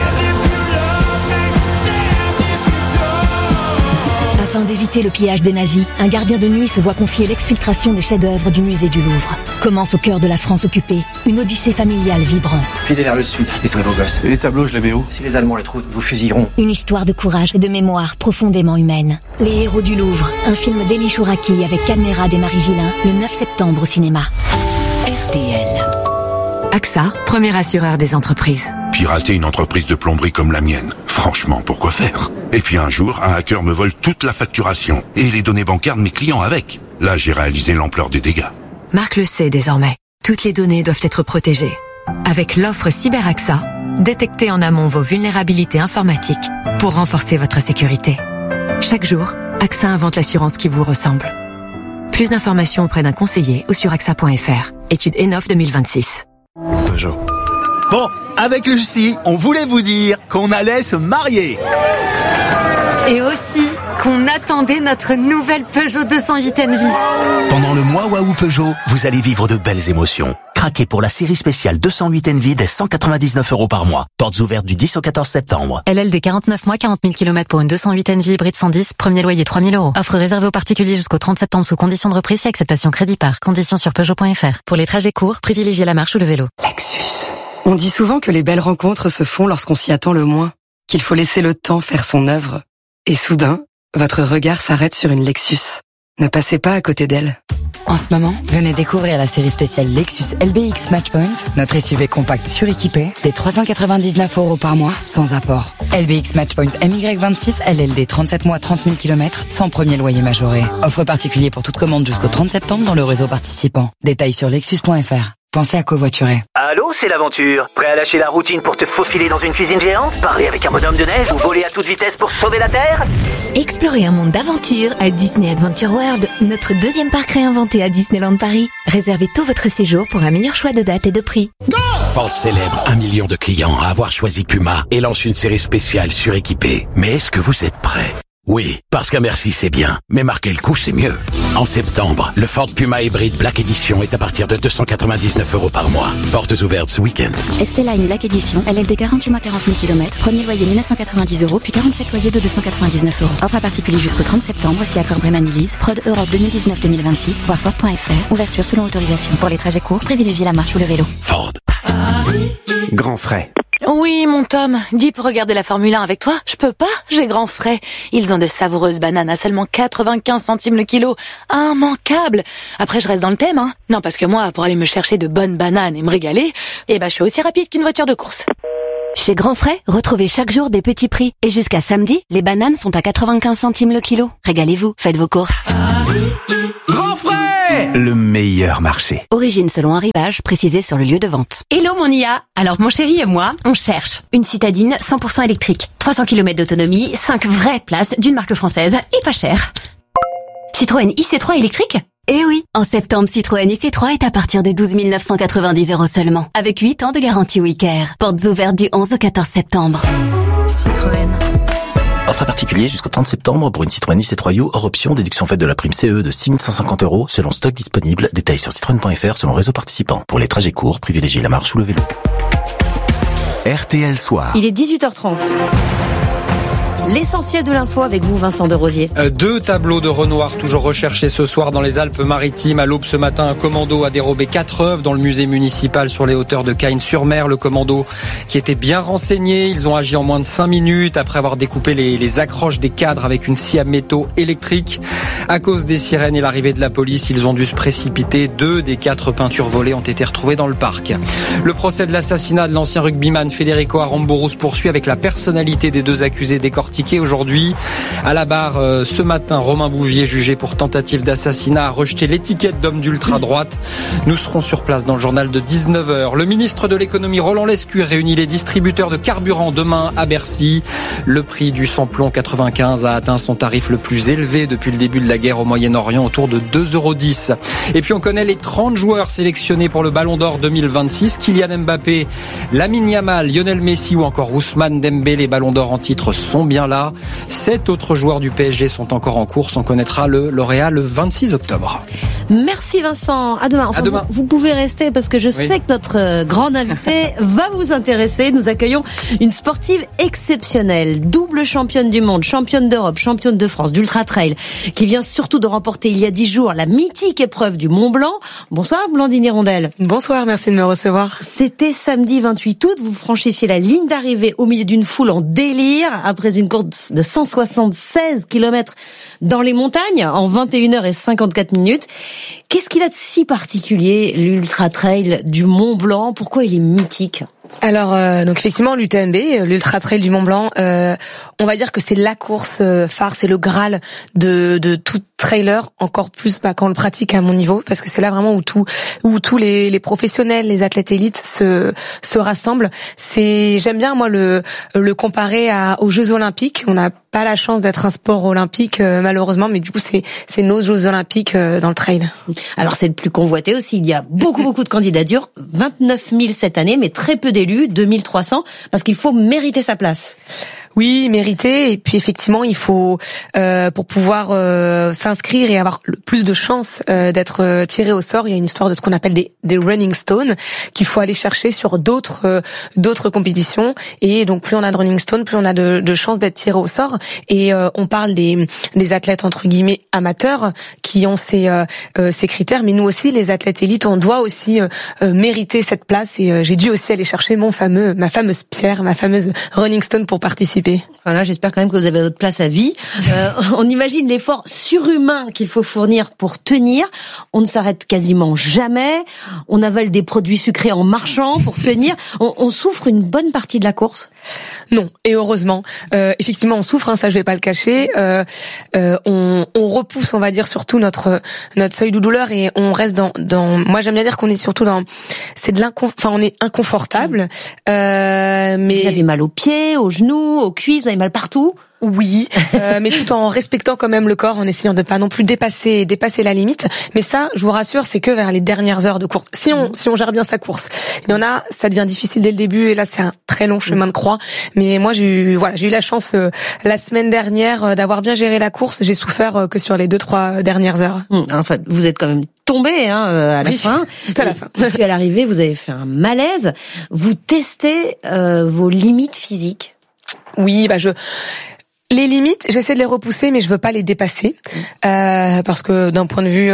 Afin d'éviter le pillage des nazis, un gardien de nuit se voit confier l'exfiltration des chefs-d'œuvre du musée du Louvre. Commence au cœur de la France occupée, une odyssée familiale vibrante. Filez vers le sud, laissez vos gosses. Et les tableaux, je les mets où? Si les Allemands les trouvent, ils vous fusilleront. Une histoire de courage et de mémoire profondément humaine. Les héros du Louvre, un film d'Elie Chouraki avec Cadmerade et Marie Gillin, le 9 septembre au cinéma. RTL. AXA, premier assureur des entreprises. Pirater une entreprise de plomberie comme la mienne, franchement, pourquoi faire? Et puis un jour, un hacker me vole toute la facturation et les données bancaires de mes clients avec. Là, j'ai réalisé l'ampleur des dégâts. Marc le sait désormais. Toutes les données doivent être protégées. Avec l'offre CyberAXA, détectez en amont vos vulnérabilités informatiques pour renforcer votre sécurité. Chaque jour, AXA invente l'assurance qui vous ressemble. Plus d'informations auprès d'un conseiller ou sur axa.fr. Étude ENOF 2026. Peugeot. Bon, avec Lucie, on voulait vous dire qu'on allait se marier. Et aussi qu'on attendait notre nouvelle Peugeot 208 Envie. Pendant le mois Waouh Peugeot, vous allez vivre de belles émotions. Craquez pour la série spéciale 208 Envie dès 199 € par mois. Portes ouvertes du 10 au 14 septembre. LLD 49 mois, 40 000 km pour une 208 Envie hybride 110, premier loyer 3 000 €. Offre réservée aux particuliers jusqu'au 30 septembre sous conditions de reprise et acceptation crédit par. Conditions sur Peugeot.fr. Pour les trajets courts, privilégiez la marche ou le vélo. Lexus. On dit souvent que les belles rencontres se font lorsqu'on s'y attend le moins, qu'il faut laisser le temps faire son œuvre. Et soudain, votre regard s'arrête sur une Lexus. Ne passez pas à côté d'elle. En ce moment, venez découvrir la série spéciale Lexus LBX Matchpoint, notre SUV compact suréquipé, des 399 € par mois, sans apport. LBX Matchpoint MY26, LLD 37 mois, 30 000 km, sans premier loyer majoré. Offre particulier pour toute commande jusqu'au 30 septembre dans le réseau participant. Détails sur lexus.fr. pensez à covoiturer. Allô, c'est l'aventure. Prêt à lâcher la routine pour te faufiler dans une cuisine géante? Parler avec un bonhomme de neige ou voler à toute vitesse pour sauver la Terre? Explorez un monde d'aventure à Disney Adventure World, notre deuxième parc réinventé à Disneyland Paris. Réservez tôt votre séjour pour un meilleur choix de date et de prix. Ford célèbre 1 million de clients à avoir choisi Puma et lance une série spéciale suréquipée. Mais est-ce que vous êtes prêts? Oui, parce qu'un merci c'est bien, mais marquer le coup c'est mieux. En septembre, le Ford Puma Hybrid Black Edition est à partir de 299 € par mois. Portes ouvertes ce week-end. Esteline Black Edition, LLD 48 mois 40 000 km, premier loyer 1990 €, puis 47 loyers de 299 €. Offre à particulier jusqu'au 30 septembre, si accord Bréman-Lease, prod Europe 2019-2026, voir Ford.fr, ouverture selon autorisation. Pour les trajets courts, privilégiez la marche ou le vélo. Ford. Grand frais. Oui, mon Tom, dis pour regarder la Formule 1 avec toi. Je peux pas, j'ai grand frais. Ils ont de savoureuses bananes à seulement 95 centimes le kilo. Immanquable. Après, je reste dans le thème, hein. Non, parce que moi, pour aller me chercher de bonnes bananes et me régaler, je suis aussi rapide qu'une voiture de course. Chez Grand Frais, retrouvez chaque jour des petits prix. Et jusqu'à samedi, les bananes sont à 95 centimes le kilo. Régalez-vous, faites vos courses. Grand frais! Le meilleur marché. Origine selon arrivage, précisé sur le lieu de vente. Hello mon IA. Alors mon chéri et moi, on cherche une citadine 100% électrique. 300 km d'autonomie, 5 vraies places d'une marque française et pas cher. Citroën IC3 électrique? Eh oui, en septembre, Citroën IC3 est à partir de 12 990 € seulement. Avec 8 ans de garantie WeCare. Portes ouvertes du 11 au 14 septembre. Citroën. Offre à particulier jusqu'au 30 septembre pour une Citroën IC3U hors option, déduction faite de la prime CE de 6 150 € selon stock disponible. Détails sur citroën.fr selon réseau participant. Pour les trajets courts, privilégiez la marche ou le vélo. RTL Soir. Il est 18h30. L'essentiel de l'info avec vous, Vincent Derosier. 2 tableaux de Renoir toujours recherchés ce soir dans les Alpes-Maritimes. À l'aube ce matin, un commando a dérobé 4 œuvres dans le musée municipal sur les hauteurs de Cagnes-sur-Mer. Le commando qui était bien renseigné, ils ont agi en moins de 5 minutes après avoir découpé les accroches des cadres avec une scie à métaux électrique. À cause des sirènes et l'arrivée de la police, ils ont dû se précipiter. 2 des 4 peintures volées ont été retrouvées dans le parc. Le procès de l'assassinat de l'ancien rugbyman Federico Aramburu se poursuit avec la personnalité des 2 accusés décortiqués aujourd'hui. À la barre ce matin, Romain Bouvier, jugé pour tentative d'assassinat, a rejeté l'étiquette d'homme d'ultra-droite. Nous serons sur place dans le journal de 19h. Le ministre de l'économie Roland Lescure réunit les distributeurs de carburant demain à Bercy. Le prix du samplon 95 a atteint son tarif le plus élevé depuis le début de la guerre au Moyen-Orient, autour de 2,10 €. Et puis on connaît les 30 joueurs sélectionnés pour le Ballon d'Or 2026. Kylian Mbappé, Lamine Yamal, Lionel Messi ou encore Ousmane Dembélé. Les Ballons d'Or en titre sont bien là. 7 autres joueurs du PSG sont encore en course. On connaîtra le lauréat le 26 octobre. Merci Vincent. À demain. Enfin, à demain. Vous pouvez rester parce que je sais que notre grande invitée va vous intéresser. Nous accueillons une sportive exceptionnelle, double championne du monde, championne d'Europe, championne de France d'ultra trail, qui vient surtout de remporter il y a 10 jours la mythique épreuve du Mont Blanc. Bonsoir Blandine Hirondelle. Bonsoir, merci de me recevoir. C'était samedi 28 août. Vous franchissiez la ligne d'arrivée au milieu d'une foule en délire après une course de 176 km dans les montagnes en 21h54 minutes. Qu'est-ce qu'il a de si particulier, l'ultra trail du Mont Blanc? Pourquoi il est mythique? Alors donc effectivement l'UTMB, l'Ultra Trail du Mont Blanc, on va dire que c'est la course phare, c'est le Graal de tout trailer, encore plus quand on le pratique à mon niveau, parce que c'est là vraiment où tous les professionnels, les athlètes élites se rassemblent. J'aime bien moi le comparer aux Jeux Olympiques. On n'a pas la chance d'être un sport olympique malheureusement, mais du coup c'est nos Jeux Olympiques dans le trail. Alors c'est le plus convoité aussi. Il y a beaucoup de candidatures, 29 000 cette année, mais très peu d'élus, 2300, parce qu'il faut mériter sa place. Oui, mériter, et puis effectivement il faut pour pouvoir s'inscrire et avoir le plus de chances d'être tiré au sort, il y a une histoire de ce qu'on appelle des running stones qu'il faut aller chercher sur d'autres compétitions, et donc plus on a de running stones, plus on a de chances d'être tiré au sort. Et on parle des athlètes entre guillemets amateurs qui ont ces critères, mais nous aussi les athlètes élites, on doit aussi mériter cette place, et j'ai dû aussi aller chercher chercher ma fameuse pierre, ma fameuse Running Stone pour participer. Voilà, j'espère quand même que vous avez votre place à vie. On imagine l'effort surhumain qu'il faut fournir pour tenir. On ne s'arrête quasiment jamais. On avale des produits sucrés en marchant pour tenir. On souffre une bonne partie de la course. Non, et heureusement. Effectivement, on souffre, ça je vais pas le cacher. On repousse, on va dire, surtout notre seuil de douleur et on reste dans. Moi, j'aime bien dire qu'on est surtout on est inconfortable. Mais vous avez mal aux pieds, aux genoux, aux cuisses, vous avez mal partout. Oui, mais tout en respectant quand même le corps, en essayant de pas non plus dépasser la limite. Mais ça, je vous rassure, c'est que vers les dernières heures de course. Si on gère bien sa course, il y en a, ça devient difficile dès le début, et là c'est un très long chemin de croix. Mais moi, j'ai eu la chance la semaine dernière d'avoir bien géré la course. J'ai souffert que sur les 2-3 dernières heures. Enfin, vous êtes quand même tombé à la fin. Tout à la fin. Et puis à l'arrivée, vous avez fait un malaise. Vous testez vos limites physiques. Oui, les limites, j'essaie de les repousser, mais je veux pas les dépasser, parce que d'un point de vue,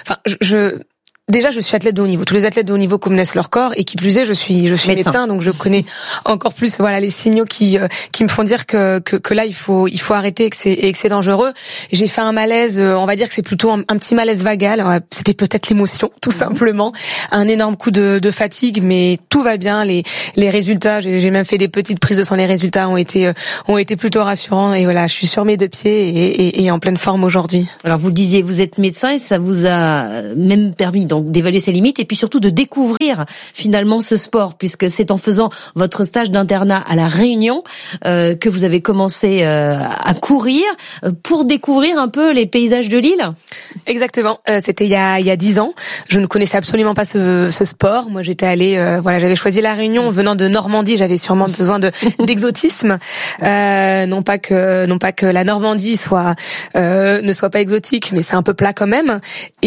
déjà, je suis athlète de haut niveau. Tous les athlètes de haut niveau connaissent leur corps, et qui plus est, je suis médecin, donc je connais encore plus, les signaux qui me font dire que là, il faut arrêter, et que c'est dangereux. J'ai fait un malaise, on va dire que c'est plutôt un petit malaise vagal. C'était peut-être l'émotion, tout simplement. Un énorme coup de fatigue, mais tout va bien. Les résultats, j'ai même fait des petites prises de sang. Les résultats ont été plutôt rassurants, et voilà, je suis sur mes deux pieds et en pleine forme aujourd'hui. Alors, vous le disiez, vous êtes médecin, et ça vous a même permis donc d'évaluer ses limites et puis surtout de découvrir finalement ce sport, puisque c'est en faisant votre stage d'internat à La Réunion que vous avez commencé à courir pour découvrir un peu les paysages de l'île. Exactement, c'était il y a 10 ans. Je ne connaissais absolument pas ce sport. Moi, j'étais allée j'avais choisi La Réunion venant de Normandie, j'avais sûrement besoin d'exotisme. Non pas que la Normandie ne soit pas exotique, mais c'est un peu plat quand même.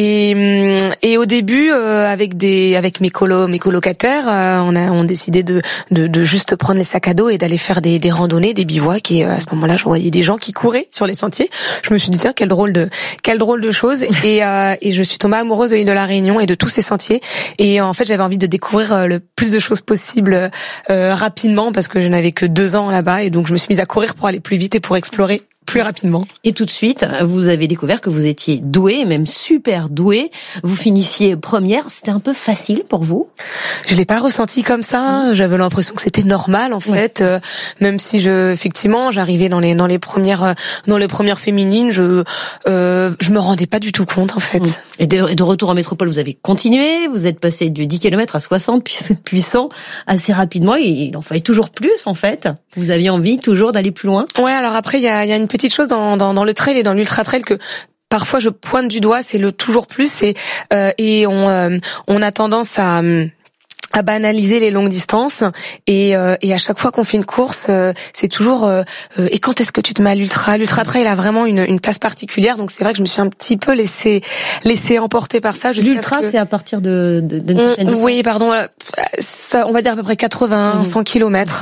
Et au début, avec mes colocataires, on décidé de juste prendre les sacs à dos et d'aller faire des randonnées, des bivouacs. Et à ce moment-là, je voyais des gens qui couraient sur les sentiers. Je me suis dit tiens, quelle drôle de chose. Et je suis tombée amoureuse de l'île de La Réunion et de tous ces sentiers. Et en fait, j'avais envie de découvrir le plus de choses possible rapidement, parce que je n'avais que 2 ans là-bas, et donc je me suis mise à courir pour aller plus vite et pour explorer plus rapidement. Et tout de suite, vous avez découvert que vous étiez douée, même super douée. Vous finissiez première. C'était un peu facile pour vous? Je l'ai pas ressenti comme ça. J'avais l'impression que c'était normal, en fait. Même si effectivement, j'arrivais dans les premières féminines, je me rendais pas du tout compte, en fait. Et de retour en métropole, vous avez continué. Vous êtes passé du 10 km à 60, puis 100 assez rapidement. Et il en fallait toujours plus, en fait. Vous aviez envie toujours d'aller plus loin? Ouais, alors après, il y a une petite chose dans le trail et dans l'ultra trail que parfois je pointe du doigt, c'est le toujours plus, et on a tendance à banaliser les longues distances, et à chaque fois qu'on fait une course, c'est toujours et quand est-ce que tu te mets à l'ultra trail a vraiment une place particulière, donc c'est vrai que je me suis un petit peu laissé emporter par ça. L'ultra, c'est à partir d'une certaine distance. Oui, pardon, ça, on va dire à peu près 100 kilomètres,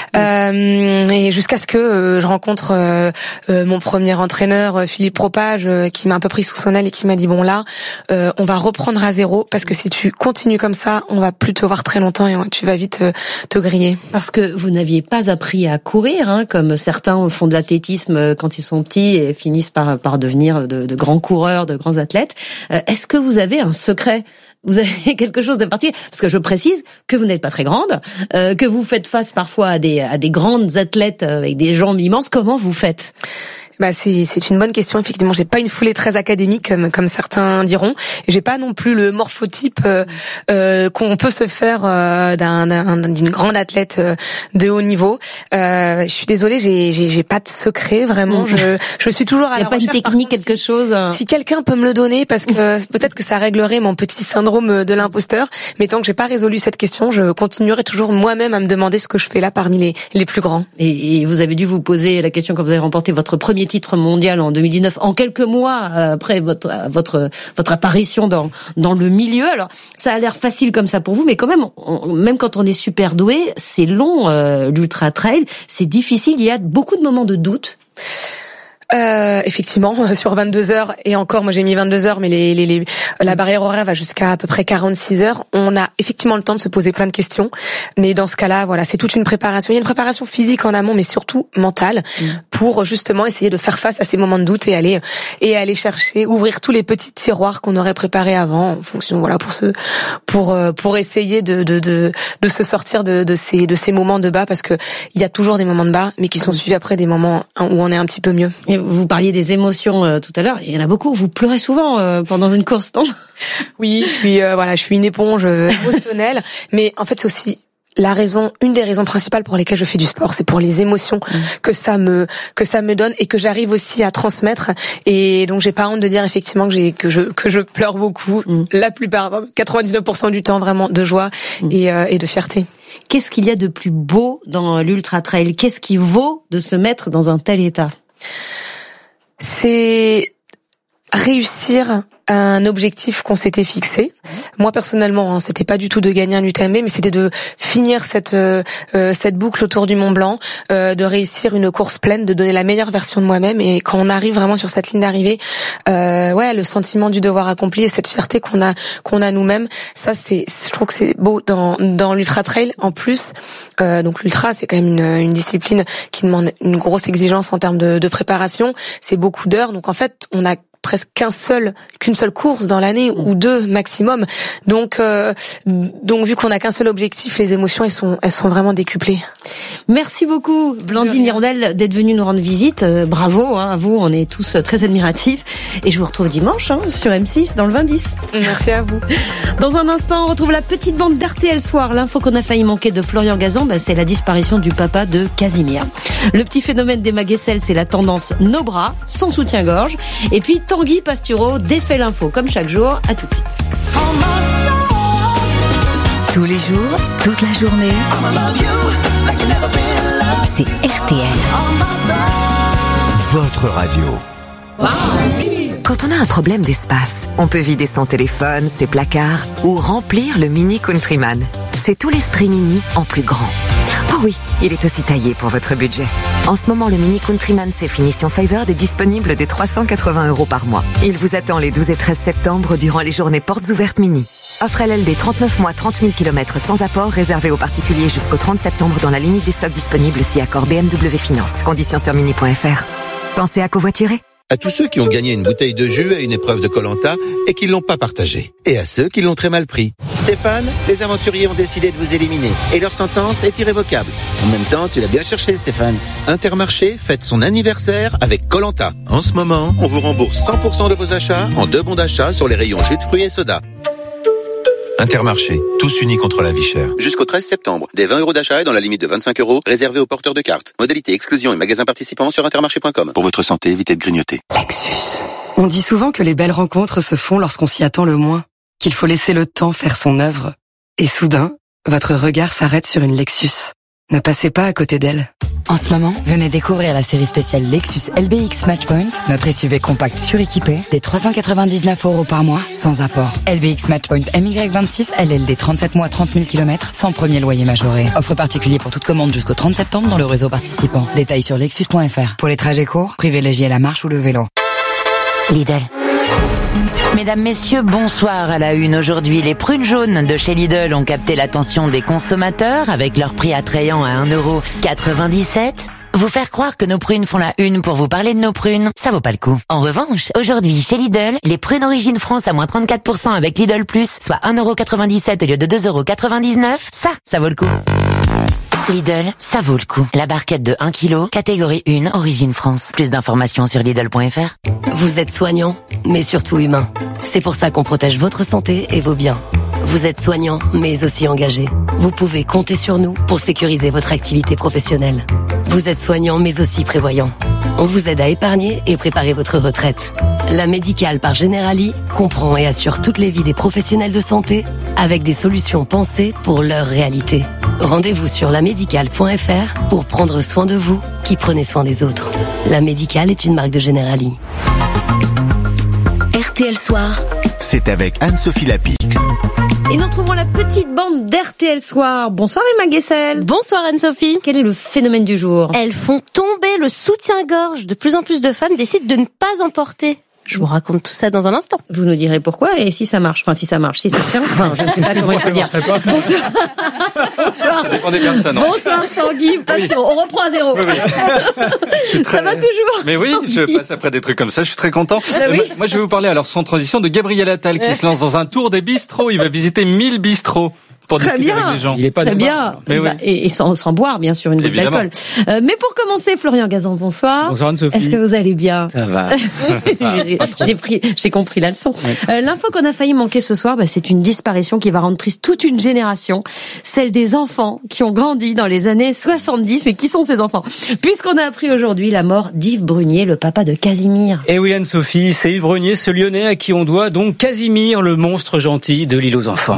et jusqu'à ce que je rencontre mon premier entraîneur, Philippe Propage, qui m'a un peu pris sous son aile et qui m'a dit bon là, on va reprendre à zéro, parce que si tu continues comme ça, on va plus te voir très longtemps et tu vas vite te griller. Parce que vous n'aviez pas appris à courir, comme certains font de l'athlétisme quand ils sont petits et finissent par devenir de grands coureurs, de grands athlètes. Est-ce que vous avez un secret? Vous avez quelque chose de particulier? Parce que je précise que vous n'êtes pas très grande, que vous faites face parfois à des grandes athlètes avec des jambes immenses. Comment vous faites? C'est une bonne question. Effectivement, j'ai pas une foulée très académique comme certains diront. J'ai pas non plus le morphotype qu'on peut se faire d'une grande athlète de haut niveau. Je suis désolée, j'ai pas de secret vraiment. Je suis toujours à la recherche. Il y a pas une technique, quelque chose? Si quelqu'un peut me le donner, parce que peut-être que ça réglerait mon petit syndrome de l'imposteur. Mais tant que j'ai pas résolu cette question, je continuerai toujours moi-même à me demander ce que je fais là parmi les plus grands. Et vous avez dû vous poser la question quand vous avez remporté votre premier titre mondial en 2019, en quelques mois après votre apparition dans le milieu. Alors, ça a l'air facile comme ça pour vous, mais quand même, même quand on est super doué, c'est long, l'ultra trail, c'est difficile, il y a beaucoup de moments de doute. Effectivement, sur 22 heures, et encore, moi j'ai mis 22 heures, mais la barrière horaire va jusqu'à à peu près 46 heures. On a effectivement le temps de se poser plein de questions, mais dans ce cas-là, voilà, c'est toute une préparation. Il y a une préparation physique en amont, mais surtout mentale, pour justement essayer de faire face à ces moments de doute et aller chercher, ouvrir tous les petits tiroirs qu'on aurait préparés avant, en fonction, voilà, pour essayer de se sortir de ces moments de bas, parce que il y a toujours des moments de bas, mais qui sont suivis après des moments où on est un petit peu mieux. Et vous parliez des émotions tout à l'heure. Il y en a beaucoup. Vous pleurez souvent pendant une course, non? Oui, je suis une éponge émotionnelle. Mais en fait, c'est aussi une des raisons principales pour lesquelles je fais du sport, c'est pour les émotions que ça me donne et que j'arrive aussi à transmettre. Et donc j'ai pas honte de dire effectivement que je pleure beaucoup, la plupart, 99% du temps, vraiment de joie et de fierté. Qu'est-ce qu'il y a de plus beau dans l'ultra trail? Qu'est-ce qui vaut de se mettre dans un tel état? C'est réussir un objectif qu'on s'était fixé. Moi personnellement, c'était pas du tout de gagner un UTMB, mais c'était de finir cette boucle autour du Mont Blanc, de réussir une course pleine, de donner la meilleure version de moi-même. Et quand on arrive vraiment sur cette ligne d'arrivée, le sentiment du devoir accompli et cette fierté qu'on a nous-mêmes, ça je trouve que c'est beau dans l'ultra trail. En plus, donc l'ultra, c'est quand même une discipline qui demande une grosse exigence en termes de préparation. C'est beaucoup d'heures, donc en fait, on a presque qu'une seule course dans l'année ou deux maximum. Donc vu qu'on n'a qu'un seul objectif, les émotions elles sont vraiment décuplées. Merci beaucoup Blandine Hirondelle d'être venue nous rendre visite. Bravo à vous, on est tous très admiratifs. Et je vous retrouve dimanche sur M6 dans le 20-10. Merci à vous. Dans un instant, on retrouve la petite bande d'RTL Soir. L'info qu'on a failli manquer de Florian Gazan, c'est la disparition du papa de Casimir. Le petit phénomène des Maguessel, c'est la tendance nos bras, sans soutien-gorge. Et puis Tanguy Pastureau défait l'info comme chaque jour. À tout de suite. Tous les jours, toute la journée, c'est RTL. Votre radio. Quand on a un problème d'espace, on peut vider son téléphone, ses placards ou remplir le Mini Countryman. C'est tout l'esprit Mini en plus grand. Oh oui, il est aussi taillé pour votre budget. En ce moment, le Mini Countryman C finition Favored est disponible dès 380 € par mois. Il vous attend les 12 et 13 septembre durant les journées portes ouvertes Mini. Offre LLD 39 mois, 30 000 km sans apport, réservé aux particuliers jusqu'au 30 septembre dans la limite des stocks disponibles si accord BMW Finance. Conditions sur mini.fr. Pensez à covoiturer. À tous ceux qui ont gagné une bouteille de jus à une épreuve de Koh-Lanta et qui l'ont pas partagé. Et à ceux qui l'ont très mal pris. Stéphane, les aventuriers ont décidé de vous éliminer et leur sentence est irrévocable. En même temps, tu l'as bien cherché, Stéphane. Intermarché fête son anniversaire avec Koh-Lanta. En ce moment, on vous rembourse 100% de vos achats en 2 bons d'achat sur les rayons jus de fruits et soda. Intermarché, tous unis contre la vie chère. Jusqu'au 13 septembre, des 20 € d'achat et dans la limite de 25 € réservés aux porteurs de cartes. Modalité exclusion et magasins participants sur intermarché.com. Pour votre santé, évitez de grignoter. Lexus. On dit souvent que les belles rencontres se font lorsqu'on s'y attend le moins, qu'il faut laisser le temps faire son œuvre. Et soudain, votre regard s'arrête sur une Lexus. Ne passez pas à côté d'elle. En ce moment, venez découvrir la série spéciale Lexus LBX Matchpoint, notre SUV compact suréquipé, des 399 € par mois, sans apport. LBX Matchpoint MY26, LLD 37 mois, 30 000 km, sans premier loyer majoré. Offre particulier pour toute commande jusqu'au 30 septembre dans le réseau participant. Détails sur lexus.fr. Pour les trajets courts, privilégiez la marche ou le vélo. Lidl. Mesdames, messieurs, bonsoir à la une. Aujourd'hui, les prunes jaunes de chez Lidl ont capté l'attention des consommateurs avec leur prix attrayant à 1,97 €. Vous faire croire que nos prunes font la une pour vous parler de nos prunes, ça vaut pas le coup. En revanche, aujourd'hui, chez Lidl, les prunes Origine France à moins 34% avec Lidl Plus, soit 1,97 € au lieu de 2,99 €, ça vaut le coup. Lidl, ça vaut le coup. La barquette de 1 kg, catégorie 1, Origine France. Plus d'informations sur Lidl.fr. Vous êtes soignant, mais surtout humain. C'est pour ça qu'on protège votre santé et vos biens. Vous êtes soignant, mais aussi engagé. Vous pouvez compter sur nous pour sécuriser votre activité professionnelle. Vous êtes soignant, mais aussi prévoyant. On vous aide à épargner et préparer votre retraite. La Médicale par Generali comprend et assure toutes les vies des professionnels de santé avec des solutions pensées pour leur réalité. Rendez-vous sur lamédicale.fr pour prendre soin de vous qui prenez soin des autres. La Médicale est une marque de Generali. RTL Soir. C'est avec Anne-Sophie Lapix. Et nous retrouvons la petite bande d'RTL Soir. Bonsoir Emma Guessel. Bonsoir Anne-Sophie. Quel est le phénomène du jour? Elles font tomber le soutien-gorge. De plus en plus de femmes décident de ne pas en porter. Je vous raconte tout ça dans un instant. Vous nous direz pourquoi et si ça marche. Enfin, si ça marche, si ça tient. Enfin, je ne sais pas comment il faut dire. Bonsoir. Ça dépend des personnes. Bonsoir Tanguy. Passion. Oui. On reprend à zéro. Oui. Ça va toujours. Mais oui, je passe après des trucs comme ça. Je suis très content. Oui. Moi, je vais vous parler alors sans transition de Gabriel Attal qui se lance dans un tour des bistrots. Il va visiter 1000 bistrots. Pour très bien, avec les gens. Il est pas très bien. Mais oui. Et sans boire, bien sûr, une goutte d'alcool. Mais pour commencer, Florian Gazan, bonsoir. Bonsoir Anne-Sophie. Est-ce que vous allez bien? Ça va. J'ai compris la leçon. Oui. L'info qu'on a failli manquer ce soir, c'est une disparition qui va rendre triste toute une génération, celle des enfants qui ont grandi dans les années 70. Mais qui sont ces enfants? Puisqu'on a appris aujourd'hui la mort d'Yves Brunier, le papa de Casimir. Et oui, Anne-Sophie, c'est Yves Brunier, ce Lyonnais à qui on doit donc Casimir, le monstre gentil de l'île aux enfants.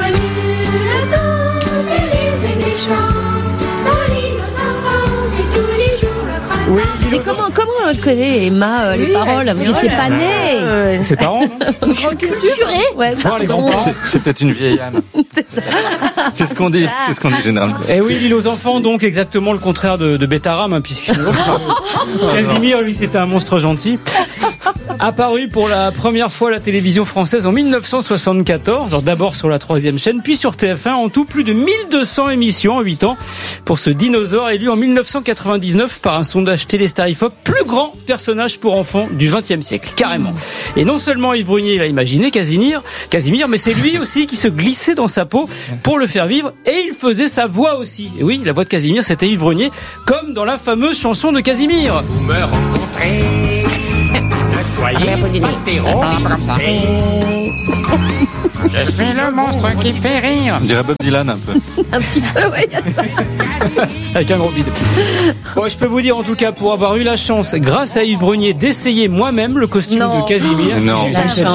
Oui, mais comment on le connaît, Emma, les paroles? Vous n'étiez pas née. Ses parents, non? Culturé. Ouais, c'est peut-être une vieille âme. C'est ça. C'est ce qu'on dit. C'est ce qu'on dit généralement. Et oui, l'île aux enfants, donc exactement le contraire de Bétaram, hein, puisque Casimir, lui, c'était un monstre gentil. Apparu pour la première fois à la télévision française en 1974, alors d'abord sur la 3e chaîne, puis sur TF1, en tout plus de 1200 émissions en 8 ans pour ce dinosaure élu en 1999 par un sondage Téléstar-IFOP, plus grand personnage pour enfants du XXe siècle, carrément. Et non seulement Yves Brunier, il a imaginé Casimir, mais c'est lui aussi qui se glissait dans sa peau pour le faire vivre, et il faisait sa voix aussi. Et oui, la voix de Casimir, c'était Yves Brunier, comme dans la fameuse chanson de Casimir. Vous me rencontrez. Je suis le monstre qui fait rire. On dirait Bob Dylan un peu. Un petit peu, oui. Avec un gros bide. Bon, je peux vous dire en tout cas, pour avoir eu la chance, grâce à Yves Brunier, d'essayer moi-même le costume de Casimir. Non.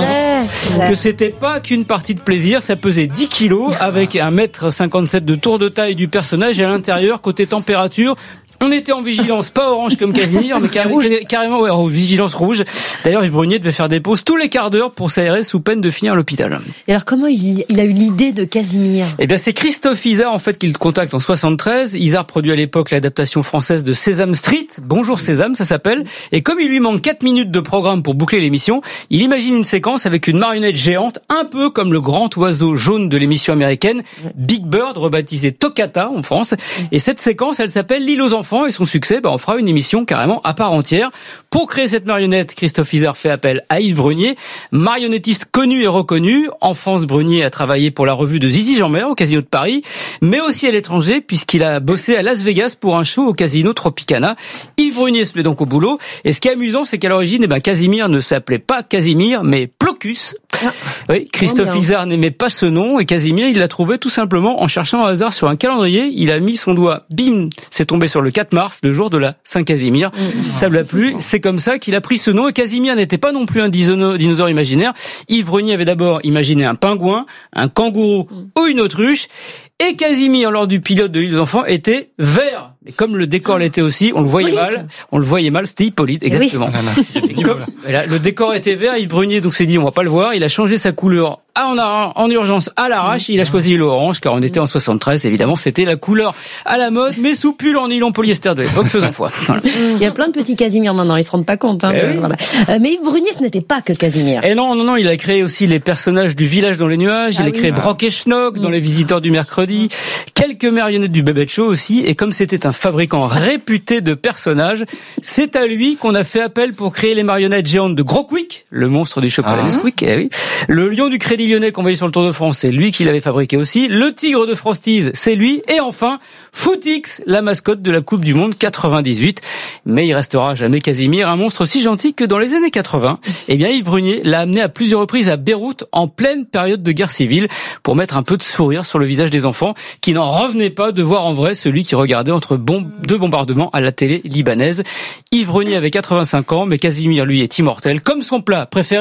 Que c'était pas qu'une partie de plaisir, ça pesait 10 kilos avec 1m57 de tour de taille du personnage, et à l'intérieur, côté température, on était en vigilance, pas orange comme Casimir, mais carrément en vigilance rouge. D'ailleurs, Yves Brunier devait faire des pauses tous les quarts d'heure pour s'aérer sous peine de finir à l'hôpital. Et alors, comment il a eu l'idée de Casimir? Eh bien, c'est Christophe Izard, en fait, qui le contacte en 73. Izard produit à l'époque l'adaptation française de Sesame Street. Bonjour Sésame, ça s'appelle. Et comme il lui manque 4 minutes de programme pour boucler l'émission, il imagine une séquence avec une marionnette géante, un peu comme le grand oiseau jaune de l'émission américaine Big Bird, rebaptisé Toccata en France. Et cette séquence, elle s'appelle L'île aux enfants. Et son succès, on fera une émission carrément à part entière. Pour créer cette marionnette, Christophe Izard fait appel à Yves Brunier, marionnettiste connu et reconnu. En France, Brunier a travaillé pour la revue de Zizi Jeanmaire au Casino de Paris, mais aussi à l'étranger, puisqu'il a bossé à Las Vegas pour un show au Casino Tropicana. Yves Brunier se met donc au boulot. Et ce qui est amusant, c'est qu'à l'origine, Casimir ne s'appelait pas Casimir, mais Plocus. Oui, Christophe Izard n'aimait pas ce nom, et Casimir, il l'a trouvé tout simplement en cherchant au hasard sur un calendrier. Il a mis son doigt, bim, c'est tombé sur le 4 mars, le jour de la Saint-Casimir. Ça lui a plu, c'est comme ça qu'il a pris ce nom. Et Casimir n'était pas non plus un dinosaure imaginaire. Yves Brunier avait d'abord imaginé un pingouin, un kangourou ou une autruche. Et Casimir, lors du pilote de l'île aux enfants, était vert. Et comme le décor l'était aussi, on le voyait mal, c'était Hippolyte, exactement. Oui. Le décor était vert, Yves Brunier donc s'est dit on va pas le voir, il a changé sa couleur en urgence à l'arrache, il a choisi l'orange car on était en 73, évidemment c'était la couleur à la mode, mais sous pull en nylon polyester de l'époque, faisant foi. Voilà. Il y a plein de petits Casimir maintenant, ils se rendent pas compte. Voilà. Mais Yves Brunier, ce n'était pas que Casimir. Et non, il a créé aussi les personnages du Village dans les nuages, il a créé Brock et Schnock dans Les Visiteurs du mercredi, quelques marionnettes du Babette Show aussi, et comme c'était un fabricant réputé de personnages, c'est à lui qu'on a fait appel pour créer les marionnettes géantes de Gros Quick, le monstre du chocolat Nesquik, le lion du Crédit Lyonnais qu'on voyait sur le Tour de France, c'est lui qui l'avait fabriqué aussi, le tigre de Frosties, c'est lui, et enfin Footix, la mascotte de la Coupe du Monde 98. Mais il restera jamais Casimir, un monstre si gentil que dans les années 80, Yves Brunier l'a amené à plusieurs reprises à Beyrouth en pleine période de guerre civile pour mettre un peu de sourire sur le visage des enfants qui n'en revenaient pas de voir en vrai celui qui regardait entre deux bombardements à la télé libanaise. Yves Brunier avait 85 ans, mais Casimir, lui, est immortel. Comme son plat préféré,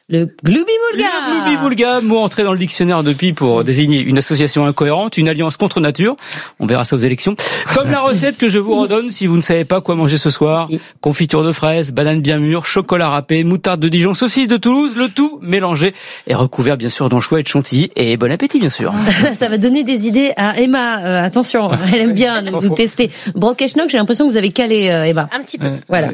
Le Glooby-Boulga. Le Glooby-Boulga, mot entré dans le dictionnaire depuis pour désigner une association incohérente, une alliance contre nature. On verra ça aux élections. Comme la recette que je vous redonne si vous ne savez pas quoi manger ce soir. Confiture de fraises, bananes bien mûres, chocolat râpé, moutarde de Dijon, saucisse de Toulouse, le tout mélangé et recouvert bien sûr d'anchois et de chantilly. Et bon appétit bien sûr. Ça va donner des idées à Emma. Attention, elle aime bien vous tester. Brokeschnock, j'ai l'impression que vous avez calé Emma. Un petit peu. Voilà.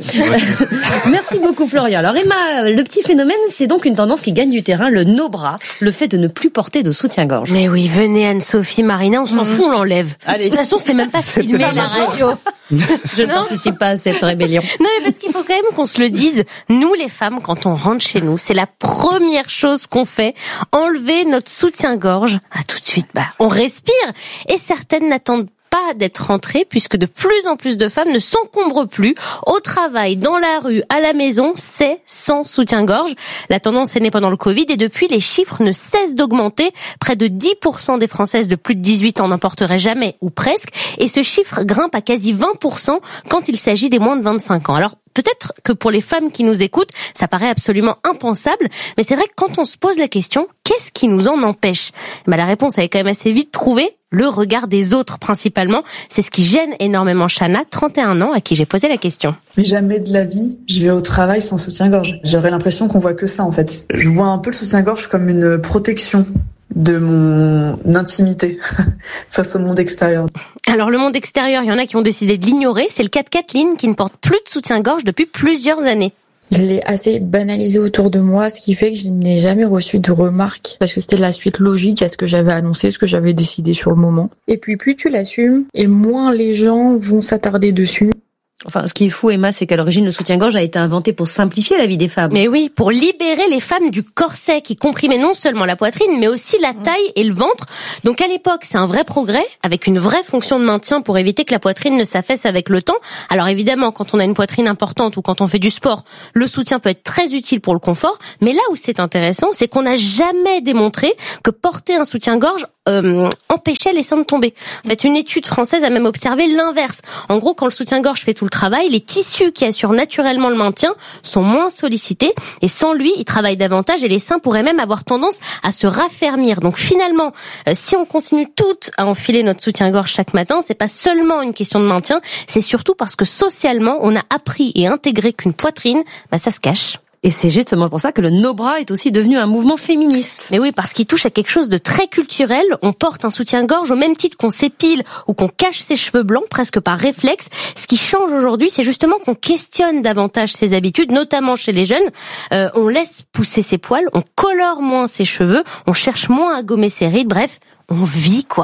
Merci beaucoup Florian. Alors Emma, le petit phénomène, c'est donc une tendance qui gagne du terrain, le no-bras, le fait de ne plus porter de soutien-gorge. Mais oui, venez Anne-Sophie, Marina, on s'en fout, on l'enlève. Allez. De toute façon, c'est même pas filmé la radio. Je ne participe pas à cette rébellion. Non, mais parce qu'il faut quand même qu'on se le dise. Nous, les femmes, quand on rentre chez nous, c'est la première chose qu'on fait. Enlever notre soutien-gorge. Ah, tout de suite, on respire. Et certaines n'attendent pas d'être rentrées puisque de plus en plus de femmes ne s'encombrent plus au travail, dans la rue, à la maison, c'est sans soutien-gorge. La tendance est née pendant le Covid et depuis les chiffres ne cessent d'augmenter. Près de 10% des Françaises de plus de 18 ans n'en porteraient jamais ou presque et ce chiffre grimpe à quasi 20% quand il s'agit des moins de 25 ans. Alors peut-être que pour les femmes qui nous écoutent, ça paraît absolument impensable, mais c'est vrai que quand on se pose la question, qu'est-ce qui nous en empêche ? La réponse elle est quand même assez vite trouvée. Le regard des autres principalement, c'est ce qui gêne énormément Chana, 31 ans, à qui j'ai posé la question. Mais jamais de la vie, je vais au travail sans soutien-gorge. J'aurais l'impression qu'on voit que ça en fait. Je vois un peu le soutien-gorge comme une protection de mon intimité face au monde extérieur. Alors le monde extérieur, il y en a qui ont décidé de l'ignorer. C'est le cas de Kathleen qui ne porte plus de soutien-gorge depuis plusieurs années. Je l'ai assez banalisé autour de moi, ce qui fait que je n'ai jamais reçu de remarques parce que c'était la suite logique à ce que j'avais annoncé, ce que j'avais décidé sur le moment. Et puis plus tu l'assumes, et moins les gens vont s'attarder dessus. Enfin, ce qui est fou, Emma, c'est qu'à l'origine, le soutien-gorge a été inventé pour simplifier la vie des femmes. Mais oui, pour libérer les femmes du corset qui comprimait non seulement la poitrine, mais aussi la taille et le ventre. Donc à l'époque, c'est un vrai progrès, avec une vraie fonction de maintien pour éviter que la poitrine ne s'affaisse avec le temps. Alors évidemment, quand on a une poitrine importante ou quand on fait du sport, le soutien peut être très utile pour le confort. Mais là où c'est intéressant, c'est qu'on n'a jamais démontré que porter un soutien-gorge empêchait les seins de tomber. En fait, une étude française a même observé l'inverse. En gros, quand le soutien-gorge fait tout le travail, les tissus qui assurent naturellement le maintien sont moins sollicités et sans lui, il travaille davantage et les seins pourraient même avoir tendance à se raffermir. Donc finalement, si on continue toutes à enfiler notre soutien-gorge chaque matin, c'est pas seulement une question de maintien, c'est surtout parce que socialement, on a appris et intégré qu'une poitrine, ça se cache. Et c'est justement pour ça que le no-bras est aussi devenu un mouvement féministe. Mais oui, parce qu'il touche à quelque chose de très culturel. On porte un soutien-gorge au même titre qu'on s'épile ou qu'on cache ses cheveux blancs, presque par réflexe. Ce qui change aujourd'hui, c'est justement qu'on questionne davantage ses habitudes, notamment chez les jeunes. On laisse pousser ses poils, on colore moins ses cheveux, on cherche moins à gommer ses rides. Bref, on vit, quoi.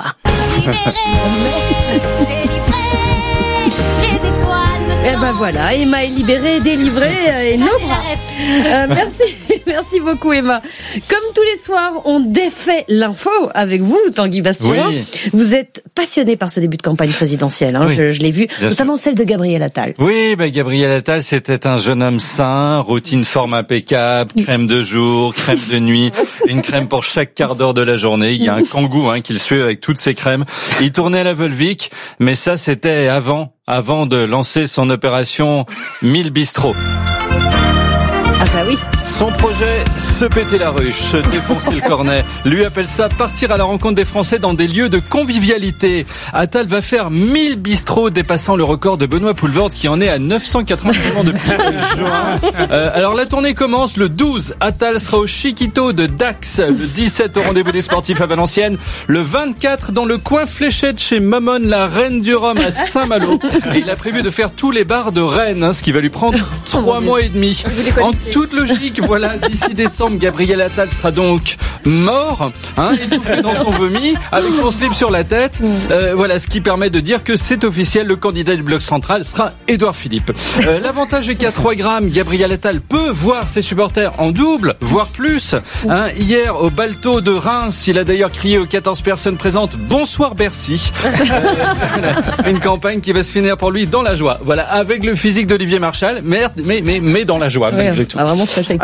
Et voilà, Emma est libérée, délivrée et nos bras. Merci beaucoup Emma. Comme tous les soirs, on défait l'info avec vous, Tanguy Bastion. Oui. Vous êtes passionné par ce début de campagne présidentielle, oui. je l'ai vu, bien notamment sûr. Celle de Gabriel Attal. Oui, Gabriel Attal, c'était un jeune homme sain, routine forme impeccable, crème de jour, crème de nuit, une crème pour chaque quart d'heure de la journée. Il y a un kangou qu'il suit avec toutes ses crèmes. Il tournait à la Volvic, mais ça c'était avant de lancer son opération 1000 bistrots. Ah bah oui. Son projet, se péter la ruche, se défoncer le cornet. Lui appelle ça partir à la rencontre des Français dans des lieux de convivialité. Attal va faire 1000 bistrots, dépassant le record de Benoît Poelvoorde qui en est à 980 depuis juin. Alors la tournée commence le 12. Attal sera au Chiquito de Dax. Le 17 au rendez-vous des sportifs à Valenciennes. Le 24 dans le coin Fléchette chez Mamone, la reine du rhum à Saint-Malo. Et il a prévu de faire tous les bars de Rennes, ce qui va lui prendre 3 mois et demi. En toute logique, voilà, d'ici décembre, Gabriel Attal sera donc mort, étouffé dans son vomi, avec son slip sur la tête. Voilà, ce qui permet de dire que c'est officiel, le candidat du bloc central sera Édouard Philippe. L'avantage est qu'à 3 grammes, Gabriel Attal peut voir ses supporters en double, voire plus. Hier, au Balto de Reims, il a d'ailleurs crié aux 14 personnes présentes « Bonsoir Bercy ». Une campagne qui va se finir pour lui dans la joie. Voilà, avec le physique d'Olivier Marchal, mais dans la joie, malgré tout. Vraiment se fâcher avec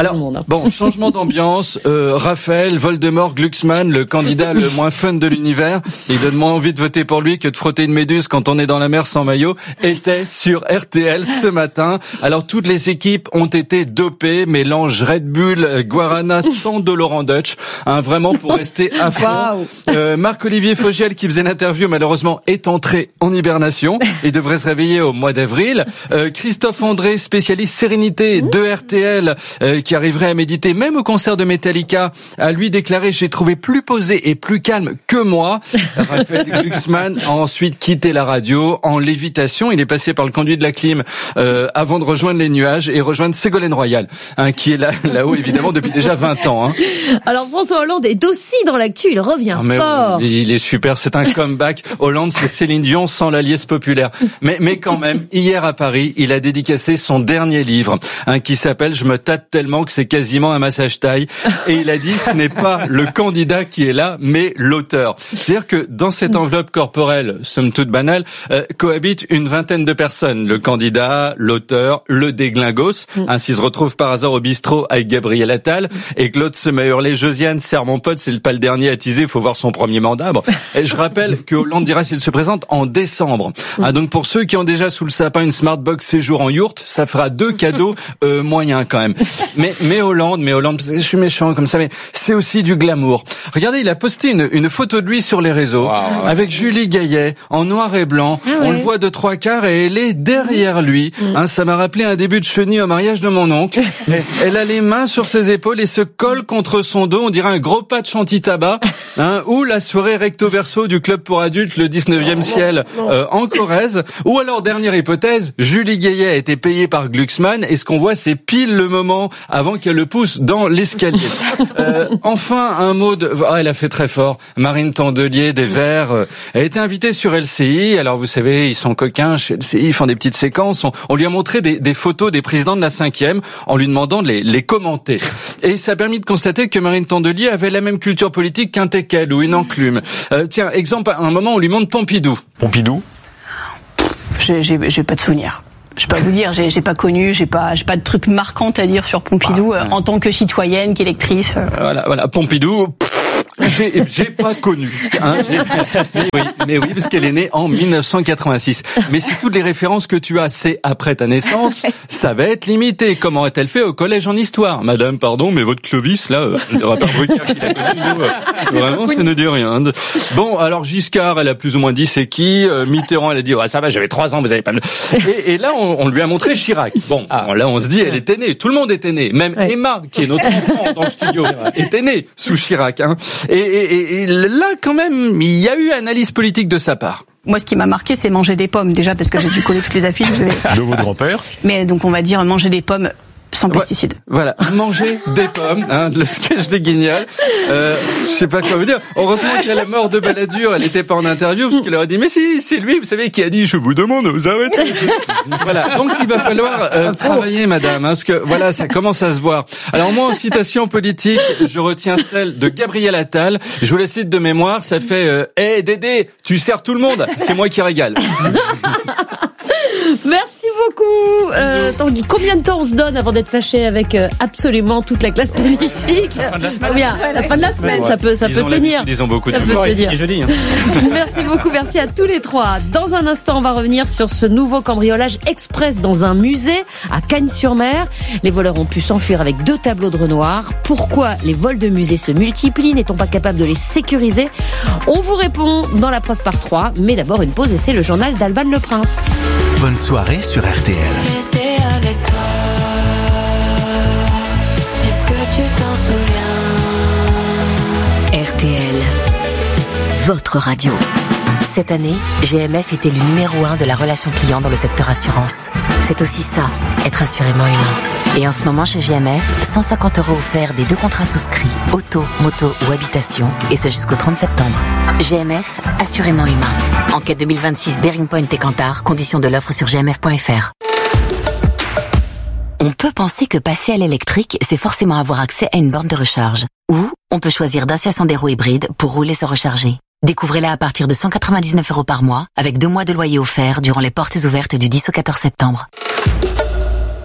Alors, bon, changement d'ambiance. Raphaël, Voldemort, Glucksmann, le candidat le moins fun de l'univers, il donne moins envie de voter pour lui que de frotter une méduse quand on est dans la mer sans maillot, était sur RTL ce matin. Alors, toutes les équipes ont été dopées, mélange Red Bull, Guarana sans Laurent Dutch, vraiment pour rester à fond. Marc-Olivier Fogiel, qui faisait l'interview, malheureusement, est entré en hibernation et devrait se réveiller au mois d'avril. Christophe André, spécialiste sérénité de RTL, qui arriverait à méditer même au concert de Metallica, a lui déclaré: j'ai trouvé plus posé et plus calme que moi. Raphaël Glucksmann a ensuite quitté la radio en lévitation. Il est passé par le conduit de la clim avant de rejoindre les nuages et rejoindre Ségolène Royal, qui est là-haut évidemment depuis déjà 20 ans. Alors François Hollande est aussi dans l'actu, il revient fort. Il est super, c'est un comeback. Hollande, c'est Céline Dion sans la liesse populaire. Mais quand même, hier à Paris, il a dédicacé son dernier livre, qui s'appelle « Je me tâte tellement que c'est quasiment un massage taille ». Et il a dit, ce n'est pas le candidat qui est là, mais l'auteur. C'est-à-dire que dans cette enveloppe corporelle, somme toute banale, cohabitent une vingtaine de personnes. Le candidat, l'auteur, le déglingos. Ainsi se retrouve par hasard au bistrot avec Gabriel Attal. Et Claude se met à hurler: Josiane, serre mon pote, c'est pas le dernier à teaser, faut voir son premier mandat. Bon. Et je rappelle que Hollande dira s'il se présente en décembre. Donc pour ceux qui ont déjà sous le sapin une Smartbox séjour en yourte, ça fera 2 cadeaux moyens quand même. Mais Hollande, je suis méchant comme ça, mais c'est aussi du glamour. Regardez, il a posté une photo de lui sur les réseaux avec Julie Gaillet en noir et blanc. On le voit de 3/4 et elle est derrière lui. Ça m'a rappelé un début de chenille au mariage de mon oncle. Elle a les mains sur ses épaules et se colle contre son dos. On dirait un gros patch anti-tabac. Ou la soirée recto-verso du club pour adultes, le 19e ciel, en Corrèze. Ou alors, dernière hypothèse, Julie Gaillet a été payée par Glucksmann et ce qu'on voit, c'est pile le moment avant qu'elle le pousse dans l'escalier. Enfin, un mot de... elle a fait très fort. Marine Tondelier, des Verts. Elle a été invitée sur LCI. Alors, vous savez, ils sont coquins chez LCI, ils font des petites séquences. On lui a montré des photos des présidents de la 5e en lui demandant de les commenter. Et ça a permis de constater que Marine Tondelier avait la même culture politique qu'un Teckel ou une enclume. Tiens, exemple, à un moment, on lui montre Pompidou. Pompidou ? J'ai pas de souvenir. Je peux pas vous dire, j'ai pas connu, j'ai pas de truc marquant à dire sur Pompidou en tant que citoyenne, qu'électrice. Voilà, Pompidou. J'ai pas connu, mais oui, parce qu'elle est née en 1986. Mais si toutes les références que tu as, c'est après ta naissance, ça va être limité. Comment a-t-elle fait au collège en histoire? Madame, pardon, mais votre Clovis, là, le rappeur Brucker qui l'a connu, vraiment, ça ne dit rien. Bon, alors Giscard, elle a plus ou moins dit c'est qui. Mitterrand, elle a dit, ça va, j'avais 3 ans, vous avez pas... Et là, on lui a montré Chirac. Bon, là, on se dit, elle était née. Tout le monde était né. Même Emma, qui est notre enfant dans le studio, était née sous Chirac, Et là, quand même, il y a eu analyse politique de sa part. Moi, ce qui m'a marqué, c'est manger des pommes. Déjà, parce que j'ai dû coller toutes les affiches. Vous savez. De votre grand-père. Mais donc, on va dire manger des pommes sans pesticides. Voilà, manger des pommes, le sketch des Guignols. Je sais pas quoi vous dire. Heureusement qu'à la mort de Balladur, elle était pas en interview, parce qu'elle aurait dit, mais si, c'est lui, vous savez, qui a dit, je vous demande, vous arrêtez. Voilà, donc il va falloir travailler, madame, parce que voilà, ça commence à se voir. Alors moi, en citation politique, je retiens celle de Gabriel Attal. Je vous la cite de mémoire, ça fait, Dédé, tu sers tout le monde, c'est moi qui régale. Merci beaucoup. Combien de temps on se donne avant d'être fâché avec absolument toute la classe politique? La fin de la semaine. Bien, la fin de la semaine, ça peut tenir. Ils ont beaucoup de jeudi. Merci beaucoup, merci à tous les trois. Dans un instant, on va revenir sur ce nouveau cambriolage express dans un musée à Cagnes-sur-Mer. Les voleurs ont pu s'enfuir avec 2 tableaux de Renoir. Pourquoi les vols de musées se multiplient? N'est-on pas capable de les sécuriser? On vous répond dans la preuve par 3. Mais d'abord, une pause et c'est le journal d'Alban Le Prince. Bonne soirée sur RTL. J'étais avec toi. Est-ce que tu t'en souviens? RTL, votre radio. Cette année, GMF était le numéro 1 de la relation client dans le secteur assurance. C'est aussi ça, être assurément humain. Et en ce moment chez GMF, 150 € offerts des 2 contrats souscrits, auto, moto ou habitation, et ce jusqu'au 30 septembre. GMF, assurément humain. Enquête 2026 Bearing Point et Kantar, conditions de l'offre sur gmf.fr. On peut penser que passer à l'électrique, c'est forcément avoir accès à une borne de recharge. Ou on peut choisir Dacia Sandero hybride pour rouler sans recharger. Découvrez-la à partir de 199 € par mois, avec 2 mois de loyer offert durant les portes ouvertes du 10 au 14 septembre.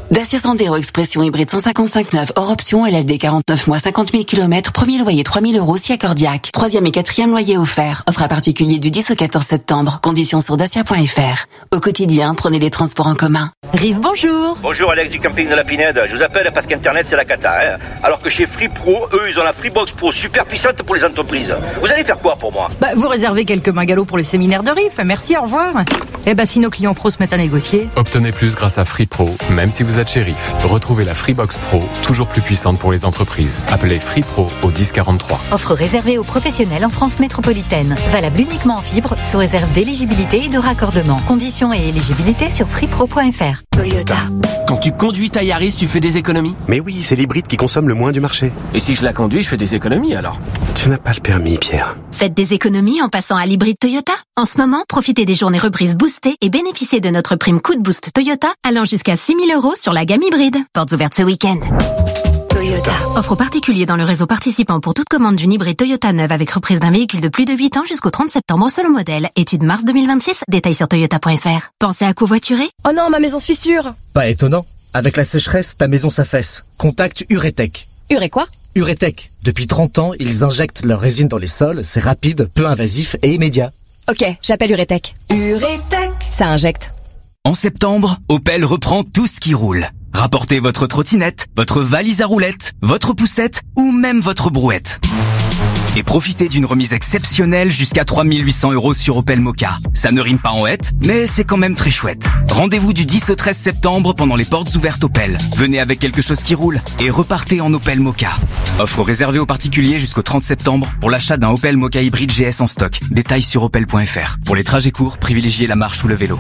Dacia Sandero Expression hybride 155/9 hors option, LLD 49 mois 50 000 km, premier loyer 3 000 € si accordiaque. 3e et 4e loyer offert. Offre à particulier du 10 au 14 septembre. Conditions sur dacia.fr. Au quotidien, prenez les transports en commun. Rive, bonjour. Bonjour Alex du camping de la Pinède. Je vous appelle parce qu'Internet c'est la cata. Hein. Alors que chez Free Pro, eux ils ont la Freebox Pro super puissante pour les entreprises. Vous allez faire quoi pour moi? Vous réservez quelques bungalows pour le séminaire de Rive. Merci, au revoir. Si nos clients pros se mettent à négocier. Obtenez plus grâce à Free Pro, même si vous êtes chez Rive. Retrouvez la Freebox Pro, toujours plus puissante pour les entreprises. Appelez Free Pro au 1043. Offre réservée aux professionnels en France métropolitaine. Valable uniquement en fibre, sous réserve d'éligibilité et de raccordement. Conditions et éligibilité sur freepro.fr. Toyota. Quand tu conduis ta Yaris, tu fais des économies? Mais oui, c'est l'hybride qui consomme le moins du marché. Et si je la conduis, je fais des économies alors? Tu n'as pas le permis, Pierre. Faites des économies en passant à l'hybride Toyota. En ce moment, profitez des journées reprises boostées et bénéficiez de notre prime coup de boost Toyota allant jusqu'à 6 000 € sur la gamme hybride. Portes ouvertes ce week-end. Toyota. Offre aux particuliers dans le réseau participant pour toute commande d'une hybride Toyota neuve avec reprise d'un véhicule de plus de 8 ans jusqu'au 30 septembre selon modèle. Étude mars 2026. Détails sur toyota.fr. Pensez à covoiturer? Oh non, ma maison se fissure. Pas étonnant. Avec la sécheresse, ta maison s'affaisse. Contacte Uretech. Uré quoi? Uretech. Depuis 30 ans, ils injectent leur résine dans les sols. C'est rapide, peu invasif et immédiat. Ok, j'appelle Uretech. Uretech. Ça injecte. En septembre, Opel reprend tout ce qui roule. Rapportez votre trottinette, votre valise à roulettes, votre poussette ou même votre brouette. Et profitez d'une remise exceptionnelle jusqu'à 3 800 € sur Opel Mokka. Ça ne rime pas en hête, mais c'est quand même très chouette. Rendez-vous du 10 au 13 septembre pendant les portes ouvertes Opel. Venez avec quelque chose qui roule et repartez en Opel Mokka. Offre réservée aux particuliers jusqu'au 30 septembre pour l'achat d'un Opel Mokka hybride GS en stock. Détails sur opel.fr. Pour les trajets courts, privilégiez la marche ou le vélo.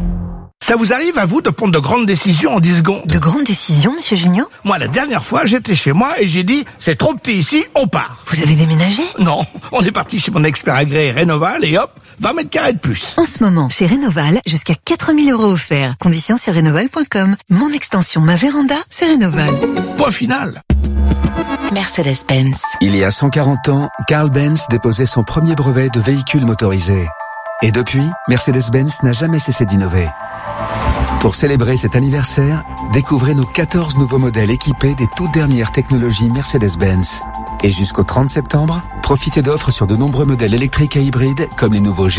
Ça vous arrive à vous de prendre de grandes décisions en 10 secondes? De grandes décisions, monsieur Junio? Moi, la dernière fois, j'étais chez moi et j'ai dit, c'est trop petit ici, on part. Vous avez déménagé? Non, on est parti chez mon expert agréé Rénoval et hop, 20 mètres carrés de plus. En ce moment, chez Rénoval, jusqu'à 4 000 € offerts. Conditions sur rénoval.com. Mon extension, ma véranda, c'est Rénoval. Point final. Mercedes-Benz. Il y a 140 ans, Carl Benz déposait son premier brevet de véhicule motorisé. Et depuis, Mercedes-Benz n'a jamais cessé d'innover. Pour célébrer cet anniversaire, découvrez nos 14 nouveaux modèles équipés des toutes dernières technologies Mercedes-Benz. Et jusqu'au 30 septembre, profitez d'offres sur de nombreux modèles électriques et hybrides comme les nouveaux